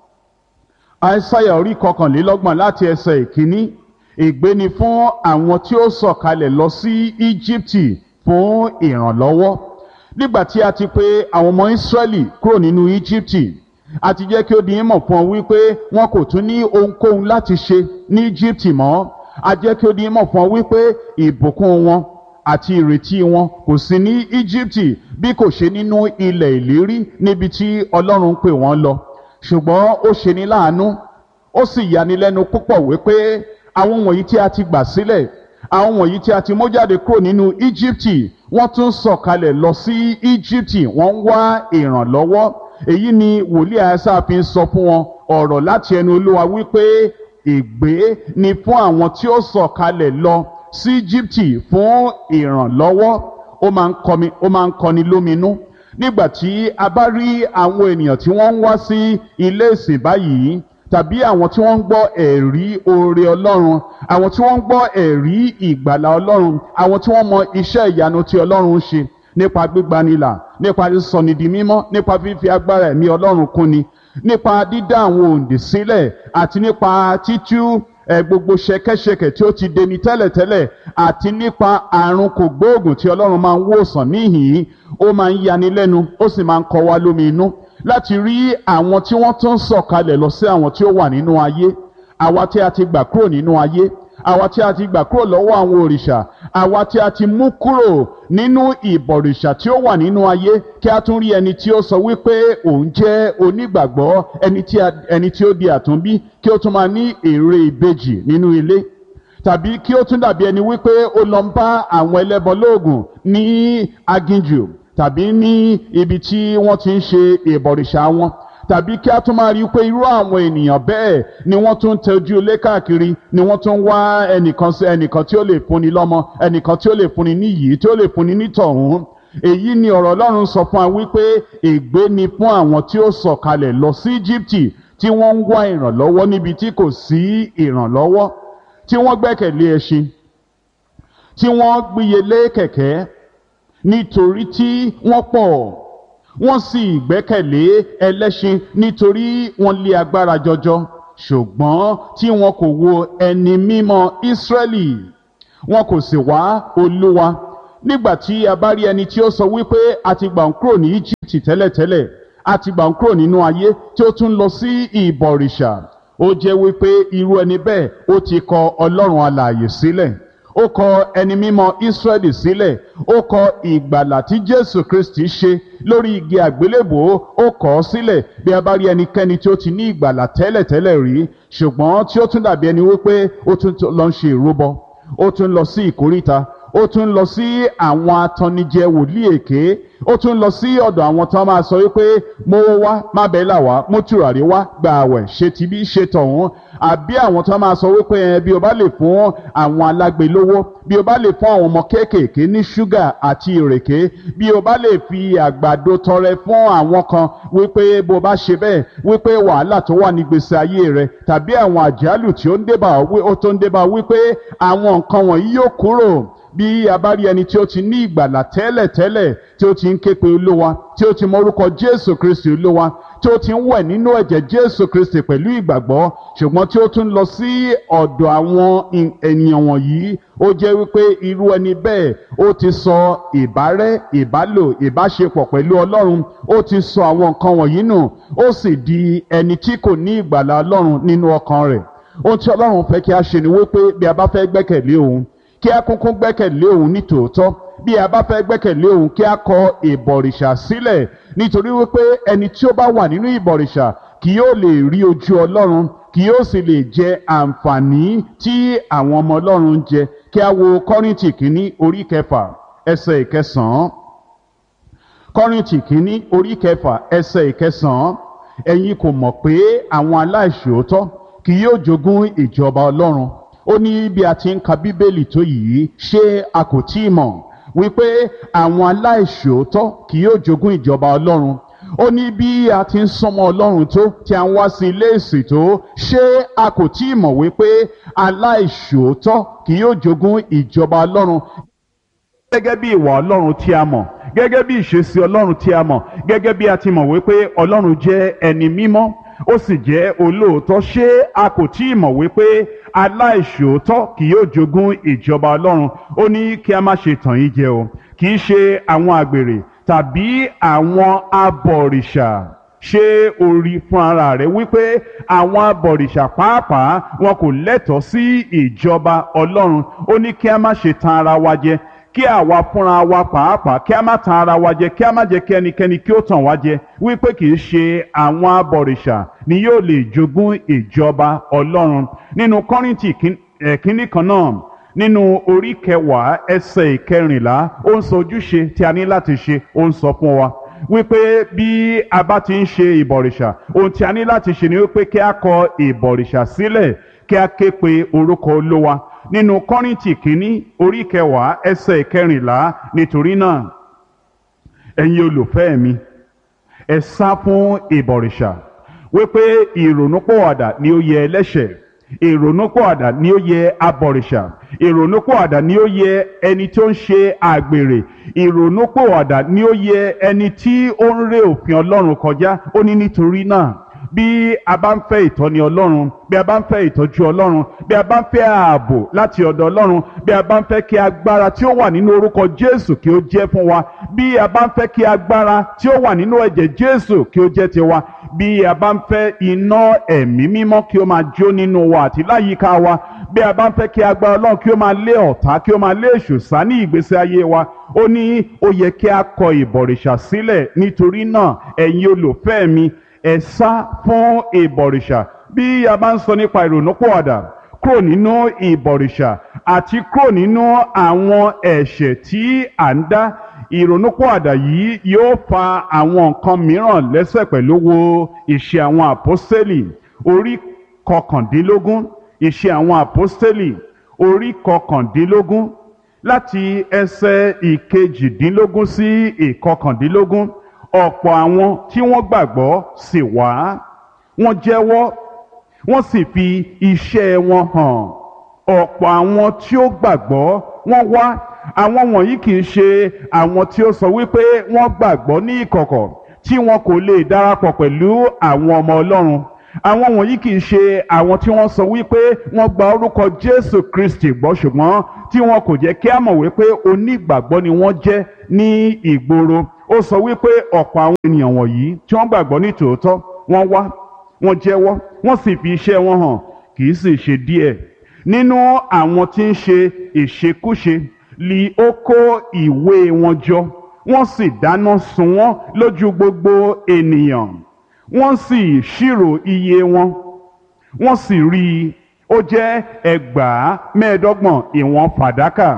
Speaker 4: Aísáyà orí kọkànlélọ́gbọ̀n láti ẹsẹ̀ ìkíní, ègbé ni fún àwọn tí ó sọ̀kalẹ̀ lọ sí Íjíbítì fún ìrànlọ́wọ́. Nígbà tí a ti pè àwọn ọmọ Ísírẹ́lì kúrò nínú Íjíbítì, a ti jẹ́ kí ó di mímọ̀ fún ọ wípé wọn kò tún ní ohunkóhun láti ṣe ní Íjíbítì mọ́. A jẹ́ kí ó di mímọ̀ fún ọ wípé ìbùkún wọn àti ìrètí wọn kò sí ní Íjíbítì bí kò ṣe nínú ilẹ̀ ìlérí níbi tí Ọlọ́run pè wọ́n lọ. Ṣùgbọ́n ó ṣe ní láàánú, ó sì yanilẹ́nu púpọ̀ wípé àwọn wọ̀nyí tí a ti gbà sílẹ̀, àwọn wọ̀nyí tí a ti mú jáde kúrò nínú Íjíbítì, wọ́n tún sọ̀kalẹ̀ lọ sí Íjíbítì, wọ́n ń wá ìrànlọ́wọ́. Èyí ni wòlíì Àìsáyà fi ń sọ fún wọn ọ̀rọ̀ láti ẹnu Olúwa wípé ègbé ni fún àwọn tí ó sọ̀kalẹ̀ lọ sí Íjíbítì fún ìrànlọ́wọ́. Ó máa ń kọmi, ó máa ń kọni lóminú nígbà tí a bá rí àwọn ènìyàn tí wọ́n ń wá sí ilé ìsìn báyìí, tàbí àwọn tí wọ́n ń gbọ́ ẹ̀rí oore Ọlọ́run, àwọn tí wọ́n ń gbọ́ ẹ̀rí ìgbàlà Ọlọ́run, àwọn tí wọ́n mọ iṣẹ́ ìyanu tí Ọlọ́run ń ṣe nípa gbígbanilà, nípa sísọni di mímọ́, nípa fífi agbára ẹ̀mí Ọlọ́run kúnni, nípa dídá àwọn òǹdè sílẹ̀, àti nípa títú ẹ gbogbo ṣẹ̀kẹ̀ṣẹ̀kẹ̀ tí ó ti deni tẹ́lẹ̀tẹ́lẹ̀, àti nípa àrùn kògbóògùn tí Ọlọ́run máa ń wòsàn níhìn-ín. Ó máa ń yani lẹ́nu, ó sì máa ń kọ wá lómi inú láti rí àwọn tí wọ́n tún sọ̀kalẹ̀ lọ sí àwọn tí ó wà nínú ayé, àwa tí a ti gbà kúrò nínú ayé, àwa tí a ti gbà kúrò lọ́wọ́ àwọn òrìṣà, àwa tí a ti mú kúrò nínú ìbọ̀rìṣà tí ó wà nínú ayé, kí a tún rí ẹni tí ó sọ wípé òun jẹ́ onígbàgbọ́, ẹni tí a, ẹni tí ó di àtúnbí, kí ó tún máa ní ère ìbejì nínú ilé, tàbí kí ó tún dàbí ẹni wípé ó lọ ń bá àwọn ẹlẹ́bọ lóògùn ní aginjù, tàbí ní ibi tí wọ́n ti ń ṣe ìbọ̀rìṣà wọn, tàbí kí a tún máa rí pé irú àwọn ènìyàn bẹ́ẹ̀ ni wọ́n tún ń tẹ́jú ilé káàkiri, ni wọ́n tún ń wá ẹnìkan sí ẹnìkan tí ó lè fúnni lọ́mọ, ẹnìkan tí ó lè fúnni ní yìí, tí ó lè fúnni ní tọ̀hún. Èyí ni ọ̀rọ̀ Ọlọ́run sọ fún wa wípé ègbé ni fún àwọn tí ó sọ̀kalẹ̀ lọ sí Íjíbítì, tí wọ́n ń wá ìrànlọ́wọ́ níbi tí kò sí ìrànlọ́wọ́, tí wọ́n gbẹ́kẹ̀lé ẹṣin, tí wọ́n gbíyelé kẹ̀kẹ́, nítorí tí wọ́n pọ̀, wọ́n sì gbẹ́kẹ̀lé ẹlẹ́ṣin nítorí wọ́n lé agbára jọjọ. Ṣùgbọ́n tí wọn kò wo ẹni mímọ́ Ísírẹ́lì, wọn kò sì wá Olúwa. Nígbà tí a bá rí ẹni tí ó sọ wípé a ti gbà ń kúrò ní Íjíbítì tẹ́lẹ̀tẹ́lẹ̀, a ti gbà ń kúrò nínú ayé, tí ó tún lọ sí ìbọ̀rìṣà, ó jẹ́ wípé irú ẹni bẹ́ẹ̀ ó ti kọ Ọlọ́run alààyè sílẹ̀, ó kọ ẹni mímọ́ Ísírẹ́lì sílẹ̀, ó kọ ìgbàlà tí Jésù Kristi ṣe lórí igi àgbélébùú, ó kọ ọ́ sílẹ̀. Bí a bá rí ẹnikẹ́ni tí ó ti ní ìgbàlà tẹ́lẹ̀tẹ́lẹ̀ rí, ṣùgbọ́n tí ó tún dàbí ẹni wípé ó tún lọ ń ṣe ìrúbọ, ó tún lọ sí ìkóríta, ó tún lọ sí àwọn atannijẹ wòlíì èké, ó tún lọ sí ọ̀dọ̀ àwọn tó máa sọ wípé mo wá, má bẹ́ẹ̀ là wá, mú tùràrí wá, gba àwẹ̀, ṣe tibí ṣe tọ̀hún. Àbí àwọn tó máa sọ wípé ẹ bí o bá lè fún àwọn alágbe lówó, bí o bá lè fún àwọn ọmọ kéékèèké ní ṣúgà àti ìrèké, bí o bá lè fi àgbàdo tọrẹ fún àwọn kan, wípé bó bá ṣe bẹ́ẹ̀, wípé wàhálà tó wà ní gbèsè ayé rẹ tàbí àwọn àjálù tí ó ń débà ó tó ń débà wípé àwọn nǹkan wọ̀nyí yóò kúrò. Bí a bá rí ẹni tí ó ti ní ìgbàlà tẹ́lẹ̀tẹ́lẹ̀, tí ó ti ń ké pe Olúwa, tí ó ti mọ orúkọ Jésù Kristi Olúwa, tí ó ti ń wẹ̀ nínú ẹ̀jẹ̀ Jésù Kristi pẹ̀lú ìgbàgbọ́, ṣùgbọ́n tí ó tún lọ sí ọ̀dọ̀ àwọn ènìyàn wọ̀nyí, ó jẹ́ wípé irú ẹni bẹ́ẹ̀ ó ti sọ ìbárẹ́, ìbálò, ìbáṣepọ̀ pẹ̀lú Ọlọ́run, ó ti sọ àwọn nǹkan wọ̀nyí nù, ó sì di ẹni tí kò ní ìgbàlà Ọlọ́run nínú ọkàn rẹ̀. Ohun tí Ọlọ́run fẹ́ kí a ṣe ni wípé bí a bá fẹ́ gbẹ́kẹ̀lé òun, kí a kúnkún gbẹ́kẹ̀lé òun ní tòótọ́. Bí a bá fẹ́ gbẹ́kẹ̀lé òun, kí a kọ ìbọ̀rìṣà sílẹ̀, nítorí wípé ẹni tí ó bá wà nínú ìbọ̀rìṣà kì yóò lè rí ojú Ọlọ́run, kì yóò sì lè jẹ àǹfààní tí àwọn ọmọ Ọlọ́run ń jẹ. Kí a wo Kọ́ríńtì kínní orí kẹfà ẹsẹ̀ ìkẹsàn-án. Kọ́ríńtì kínní orí kẹfà ẹsẹ̀ ìkẹsàn-án. Ẹ̀yin kò mọ̀ pé àwọn aláìṣòótọ́ kì yóò jogún ìjọba Ọlọ́run. Ó ní bí a ti ń ka Bíbélì tó yìí, ṣé a kò tí ì mọ̀ wípé àwọn aláìṣòótọ́ kì yóò jogún ìjọba Ọlọ́run? Ó ní bí a ti ń súnmọ́ Ọlọ́run tó, tí a ń wá sí ilé ìsìn tó, ṣé a kò tí ì mọ̀ wípé aláìṣòótọ́ kì yóò jogún ìjọba Ọlọ́run? Gẹ́gẹ́ bí ìwà Ọlọ́run tí a mọ̀, gẹ́gẹ́ bí ìṣesí Ọlọ́run tí a mọ̀, gẹ́gẹ́ bí a ti mọ̀ wípé Ọlọ́run jẹ́ ẹni mímọ́, ó sì jẹ́ olóòótọ́, ṣé a kò tí ì mọ̀ wípé aláìṣòótọ́ kì yóò jogún ìjọba Ọlọ́run? Ó ní kí a má ṣe tàn yín jẹ o, kì í ṣe àwọn àgbèrè tàbí àwọn abọ̀rìṣà. Ṣé o rí fún ara rẹ wípé àwọn abọ̀rìṣà pàápàá wọn kò lẹ́tọ̀ọ́ sí ìjọba Ọlọ́run? Ó ní kí a má ṣe tan ara wa jẹ, kí àwa fúnra wa pàápàá kí a má tan ara wa jẹ, kí a má jẹ́ kí ẹnikẹ́ni kí ó tàn wá jẹ, wípé kì í ṣe àwọn abọ̀rìṣà ni yóò lè jogún ìjọba Ọlọ́run. Nínú Kọ́ríńtì kínní kan náà, nínú orí kẹwàá ẹsẹ̀ ìkẹrìnlá, ó ń sọ ojúṣe tí a ní láti ṣe, ó ń sọ fún wa wípé bí a bá ti ń ṣe ìbọ̀rìṣà, ohun tí a ní láti ṣe ni wípé kí a kọ ìbọ̀rìṣà sílẹ̀, kí a ké pe orúkọ Olúwa. Nínú Kọ́ríńtì kínní orí kẹwàá ẹsẹ̀ ìkẹrìnlá, nítorí náà ẹ̀yin olùfẹ́ mi, ẹ sá fún ìbọ̀rìṣà, wípé ìrònúpìwàdà ni ó yẹ ẹlẹ́ṣẹ̀, ìrònúpìwàdà ni ó yẹ abọ̀rìṣà, ìrònúpìwàdà ni ó yẹ ẹni tí ó ń ṣe àgbèrè, ìrònúpìwàdà ni ó yẹ ẹni tí ó ń ré òfin Ọlọ́run kọjá. Ó ní nítorí náà bí a bá ń fẹ́ ìtọ́ni Ọlọ́run, bí a bá ń fẹ́ ìtọ́jú Ọlọ́run, bí a bá ń fẹ́ ààbò láti ọ̀dọ̀ Ọlọ́run, bí a bá ń fẹ́ kí agbára tí ó wà nínú orúkọ Jésù kí ó jẹ́ fún wa, bí a bá ń fẹ́ kí agbára tí ó wà nínú ẹ̀jẹ̀ Jésù kí ó jẹ́ tiwa, bí a bá ń fẹ́ iná ẹ̀mí mímọ́ kí ó máa jó nínú wa àti láyìíká wa, bí a bá ń fẹ́ kí agbára Ọlọ́run kí ó máa lé ọ̀tá, kí ó máa lé èṣù sá ní ìgbésí ayé wa, ó ní ó yẹ kí a kọ ìbọ̀rìṣà sílẹ̀. Nítorí náà ẹ̀yin olùfẹ́ mi, ẹ sá fún ìbọ̀rìṣà. Bí a bá ń sọ nípa ìrònúpìwàdà kúrò nínú ìbọ̀rìṣà àti kúrò nínú àwọn ẹ̀ṣẹ̀ tí à ń dá, ìrònúpìwàdà yìí yóò fa àwọn nǹkan mìíràn lẹ́sẹ̀ pẹ̀lú. Wo Ìṣe àwọn Àpọ́stélì orí kọkàndínlógún, Ìṣe àwọn Àpọ́stélì orí kọkàndínlógún láti ẹsẹ̀ ìkejìdínlógún sí ìkọkàndínlógún. Ọ̀pọ̀ àwọn tí wọ́n gbàgbọ́ sì wá, wọ́n jẹ́wọ́, wọ́n sì fi iṣẹ́ wọn hàn. Ọ̀pọ̀ àwọn tí ó gbàgbọ́ wọ́n wá, àwọn wọ̀nyí kì í ṣe àwọn tí ó sọ wípé wọ́n gbàgbọ́ ní ìkọ̀kọ̀ tí wọn kò lè darapọ̀ pẹ̀lú àwọn ọmọ Ọlọ́run. Àwọn wọ̀nyí kì í ṣe àwọn tí wọ́n sọ wípé wọ́n gba orúkọ Jésù Kristi gbọ́ ṣùgbọ́n tí wọn kò jẹ́ kí a mọ̀ wípé onígbàgbọ́ ni wọ́n jẹ́ ní ìgboro. Ó sọ wípé ọ̀pọ̀ àwọn ènìyàn wọ̀nyí tí wọ́n gbàgbọ́ ní tòótọ́ wọ́n wá, wọ́n jẹ́wọ́, wọ́n sì fi iṣẹ́ wọn hàn, kì í sì ṣe díẹ̀. Nínú àwọn tí ń ṣe ìṣekúṣe li ó kó ìwé wọn jọ, wọ́n sì dáná sun wọ́n lójú gbogbo ènìyàn. Wọ́n sì ṣírò iye wọn, wọ́n sì rí i, ó jẹ́ ẹgbàá mẹ́ẹ̀ẹ́dọ́gbọ̀n ìwọ̀n fàdákà.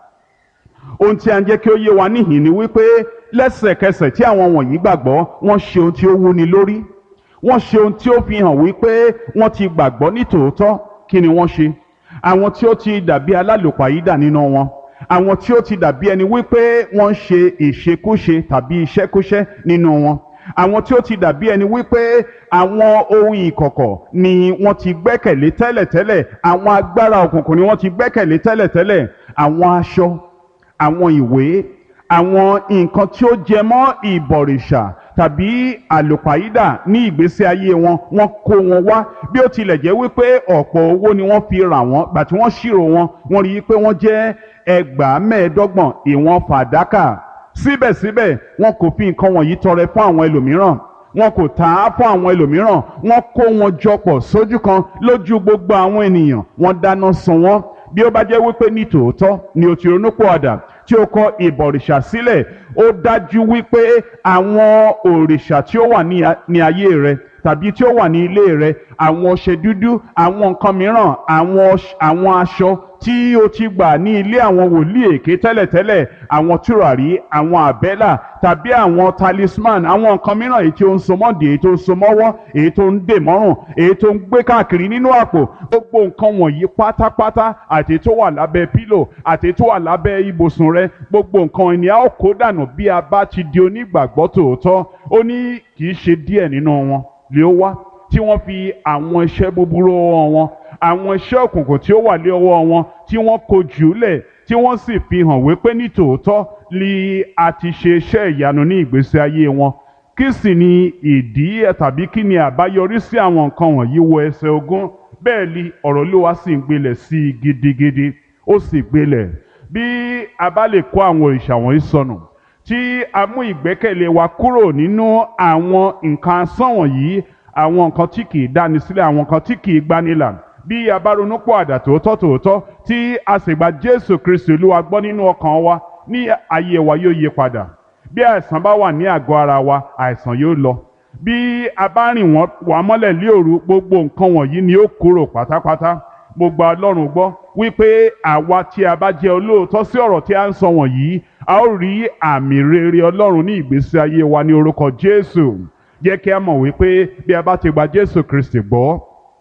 Speaker 4: Ohun tí a ń jẹ́ kí ó yé wa níhìn ni wípé lẹ́sẹ̀kẹsẹ̀ tí àwọn wọ̀nyí gbàgbọ́, wọ́n ṣe ohun tí ó wúni lórí. Wọ́n ṣe ohun tí ó fi hàn wípé wọ́n ti gbàgbọ́ ní tòótọ́. Kí ni wọ́n ṣe? Àwọn tí ó ti dàbí alálòpàídà nínú wọn, àwọn tí ó ti dàbí ẹni wípé wọ́n ń ṣe ìṣekúṣe tàbí iṣẹ́kúṣẹ́ nínú wọn, àwọn tí ó ti dàbí ẹni wípé àwọn ohun ìkọ̀kọ̀ ni wọ́n ti gbẹ́kẹ̀lé tẹ́lẹ̀tẹ́lẹ̀, àwọn agbára òkùnkùn ni wọ́n ti gbẹ́kẹ̀lé tẹ́lẹ̀tẹ́lẹ̀, àwọn aṣọ, àwọn ìwé, àwọn nǹkan tí ó jẹ mọ́ ìbọ̀rìṣà tàbí àlùpàídà ní ìgbésí ayé wọn, wọ́n kó wọn wá. Bí ó tilẹ̀ jẹ́ wípé ọ̀pọ̀ owó ni wọ́n fi rà wọ́n, gbà tí wọ́n ṣírò wọn, wọ́n rí i pé wọ́n jẹ́ ẹgbàá mẹ́ẹ̀ẹ́dọ́gbọ̀n ìwọ̀n fàdákà. Síbẹ̀síbẹ̀ wọn kò fi nǹkan wọ̀nyí tọrẹ fún àwọn ẹlòmíràn, wọn kò tà á fún àwọn ẹlòmíràn, wọ́n kó wọn jọpọ̀ sójú kan lójú gbogbo àwọn ènìyàn, wọ́n dáná sun wọ́n. Bí ó bá jẹ́ wípé ní tòótọ́ ni o ti ronúpìwàdà tí ó kọ ìbọ̀rìṣà sílẹ̀, ó dájú wípé àwọn òrìṣà tí ó wà ní ayé rẹ tàbí tí ó wà ní ilé rẹ, àwọn ọṣẹ dúdú, àwọn nǹkan mìíràn, àwọn aṣọ tí o ti gbà ní ilé àwọn wòlíì èké tẹ́lẹ̀tẹ́lẹ̀, àwọn tùràrí, àwọn àbẹ́là tàbí àwọn talisman, àwọn nǹkan mìíràn èyí tí ó ń so mọ́dì, èyí tó ń so mọ́wọ́, èyí tó ń dè mọ́rùn, èyí tó ń gbé káàkiri nínú àpò, gbogbo nǹkan wọ̀nyí pátápátá, àti tó wà lábẹ́ pílò, àti tó wà lábẹ́ ibùsùn rẹ, gbogbo nǹkan ni a ó kó dànù bí a bá ti di onígbàgbọ́ tòótọ́. Ó ní kì í ṣe díẹ̀ nínú wọn lé ó wá tí wọ́n fi àwọn iṣẹ́ búburú ọwọ́ wọn, àwọn iṣẹ́ òkùnkùn tí ó wà lé ọwọ́ wọn, tí wọ́n kó jùlẹ̀, tí wọ́n sì fi hàn wípé ní tòótọ́ li a ti ṣe iṣẹ́ ìyanu ní ìgbésí ayé wọn. Kí sì ni ìdí tàbí kí ni àbáyọrí sí àwọn nǹkan wọ̀nyí? Wo ẹsẹ̀ ogún. Bẹ́ẹ̀ ni ọ̀rọ̀ Olúwa sì ń gbilẹ̀ sí i gidigidi, ó sì gbilẹ̀. Bí a bá lè kó àwọn òrìṣà wọ̀nyí sọnù, tí a mú ìgbẹ́kẹ̀lé wa kúrò nínú àwọn nǹkan asán wọ̀nyí, àwọn nǹkan tí kì í dáni sílẹ̀, àwọn nǹkan tí kì í gbanilà, bí a bá ronú pọ̀ àdà tòótọ́ tòótọ́ tí a sì gba Jésù Kristi Olúwa gbọ́ nínú ọkàn wa, ní ayé wa yóò yí padà. Bí àìsàn bá wà ní àgọ́ ara wa, àìsàn yóò lọ. Bí a bá rìn wá mọ́lẹ̀ lé òru, gbogbo nǹkan wọ̀nyí ni ó kúrò pátápátá. Mo gba Ọlọ́run gbọ́ wípé àwa tí a bá jẹ́ olóòótọ́ sí ọ̀rọ̀ tí a ń sọ wọ̀nyí, a ó rí àmì rere Ọlọ́run ní ìgbésí ayé wa ní orúkọ Jésù. Jẹ́ kí a mọ̀ wípé bí a bá ti gba Jésù Kristi gbọ́,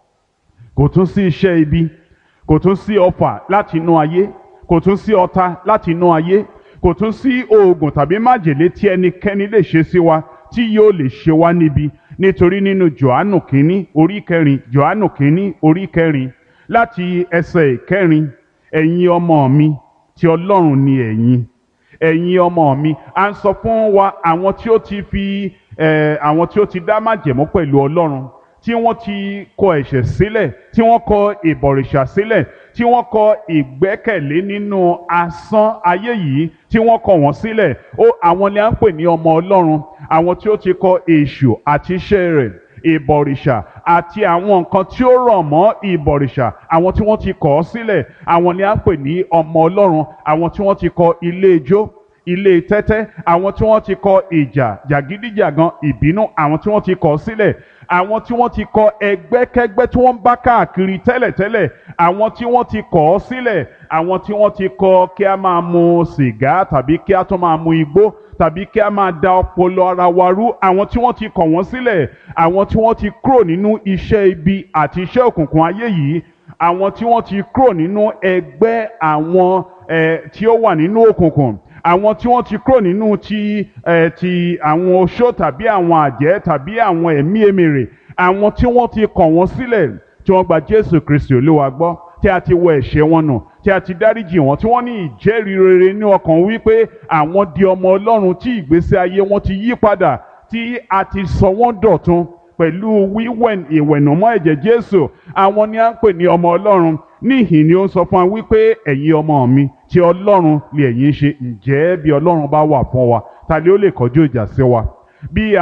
Speaker 4: kò tún sí iṣẹ́ ibi, kò tún sí ọfà láti inú ayé, kò tún sí ọ̀tá láti inú ayé, kò tún sí oògùn tàbí májèlé tí ẹnikẹ́ni lè ṣe sí wa tí yóò lè ṣe wá níbi. Nítorí nínú Jòhánù kínní orí kẹrin, Jòhánù kínní orí kẹrin láti ẹsẹ̀ ìkẹrin, ẹ̀yin ọmọ mi tí Ọlọ́run ni ẹ̀yin, ẹ̀yin ọmọ mi. À ń sọ fún wa àwọn tí ó ti fi eh, àwọn tí ó ti dá májẹ̀mú pẹ̀lú Ọlọ́run, tí wọ́n ti kọ ẹ̀ṣẹ̀ sílẹ̀, tí wọ́n kọ ìbọ̀rìṣà sílẹ̀, tí wọ́n kọ ìgbẹ́kẹ̀lé nínú asán ayé yìí, tí wọ́n kọ wọ́n sílẹ̀. Ó àwọn ni à ń pè ní ọmọ Ọlọ́run, àwọn tí ó ti kọ èṣù àti iṣẹ́ rẹ̀, ìbọ̀rìṣà àti àwọn nǹkan tí ó rọ̀ mọ́ ìbọ̀rìṣà, àwọn tí wọ́n ti kọ̀ ọ́ sílẹ̀, àwọn ni à ń pè ní ọmọ Ọlọ́run. Àwọn tí wọ́n ti kọ ilé ijó, ilé tẹ́tẹ́, àwọn tí wọ́n ti kọ ìjà, jàgídíjàgan, ìbínú, àwọn tí wọ́n ti kọ̀ ọ́ sílẹ̀, àwọn tí wọ́n ti kọ ẹgbẹ́kẹ́gbẹ́ tí wọ́n ń bá káàkiri tẹ́lẹ̀tẹ́lẹ̀, àwọn tí wọ́n ti kọ̀ ọ́ sílẹ̀, àwọn tí wọ́n ti kọ kí a máa mu sìgá tàbí kí a tún máa mu igbó tàbí kí a máa da ọpọlọ ara wa rú, àwọn tí wọ́n ti kọ̀ wọ́n sílẹ̀, àwọn tí wọ́n ti kúrò nínú iṣẹ́ ibi àti iṣẹ́ òkùnkùn ayé yìí, àwọn tí wọ́n ti kúrò nínú ẹgbẹ́ àwọn eh, tí ó wà nínú òkùnkùn, àwọn tí wọ́n ti kúrò nínú ti ẹ̀ ti àwọn oṣó tàbí àwọn àjẹ́ tàbí àwọn ẹ̀mí èmèrè, àwọn tí wọ́n ti kọ̀ wọ́n sílẹ̀, tí wọ́n gba Jésù Kristi Olúwa gbọ́, tí a ti wọ ẹ̀ṣẹ̀ wọn nù tí a ti dáríjì wọn tí wọ́n ní ìjẹ́rìí rere ní ọkàn wípé àwọn di ọmọ Ọlọ́run tí ìgbésí ayé wọn ti yí padà tí a ti sọ wọ́n dọ̀tun pẹ̀lú wíwẹ̀ ìwẹ̀nùmọ́ ẹ̀jẹ̀ Jésù, àwọn ni a ń pè ní ọmọ Ọlọ́run. Níhìn ni ó ń sọ fún wa wípé ẹ̀yin ọmọ mi tí Ọlọ́run lè ẹ̀yin ṣe. Ǹjẹ́ bí Ọlọ́run bá wà fún wa, ta ni ó lè kọjú ìjà sí wa? Bí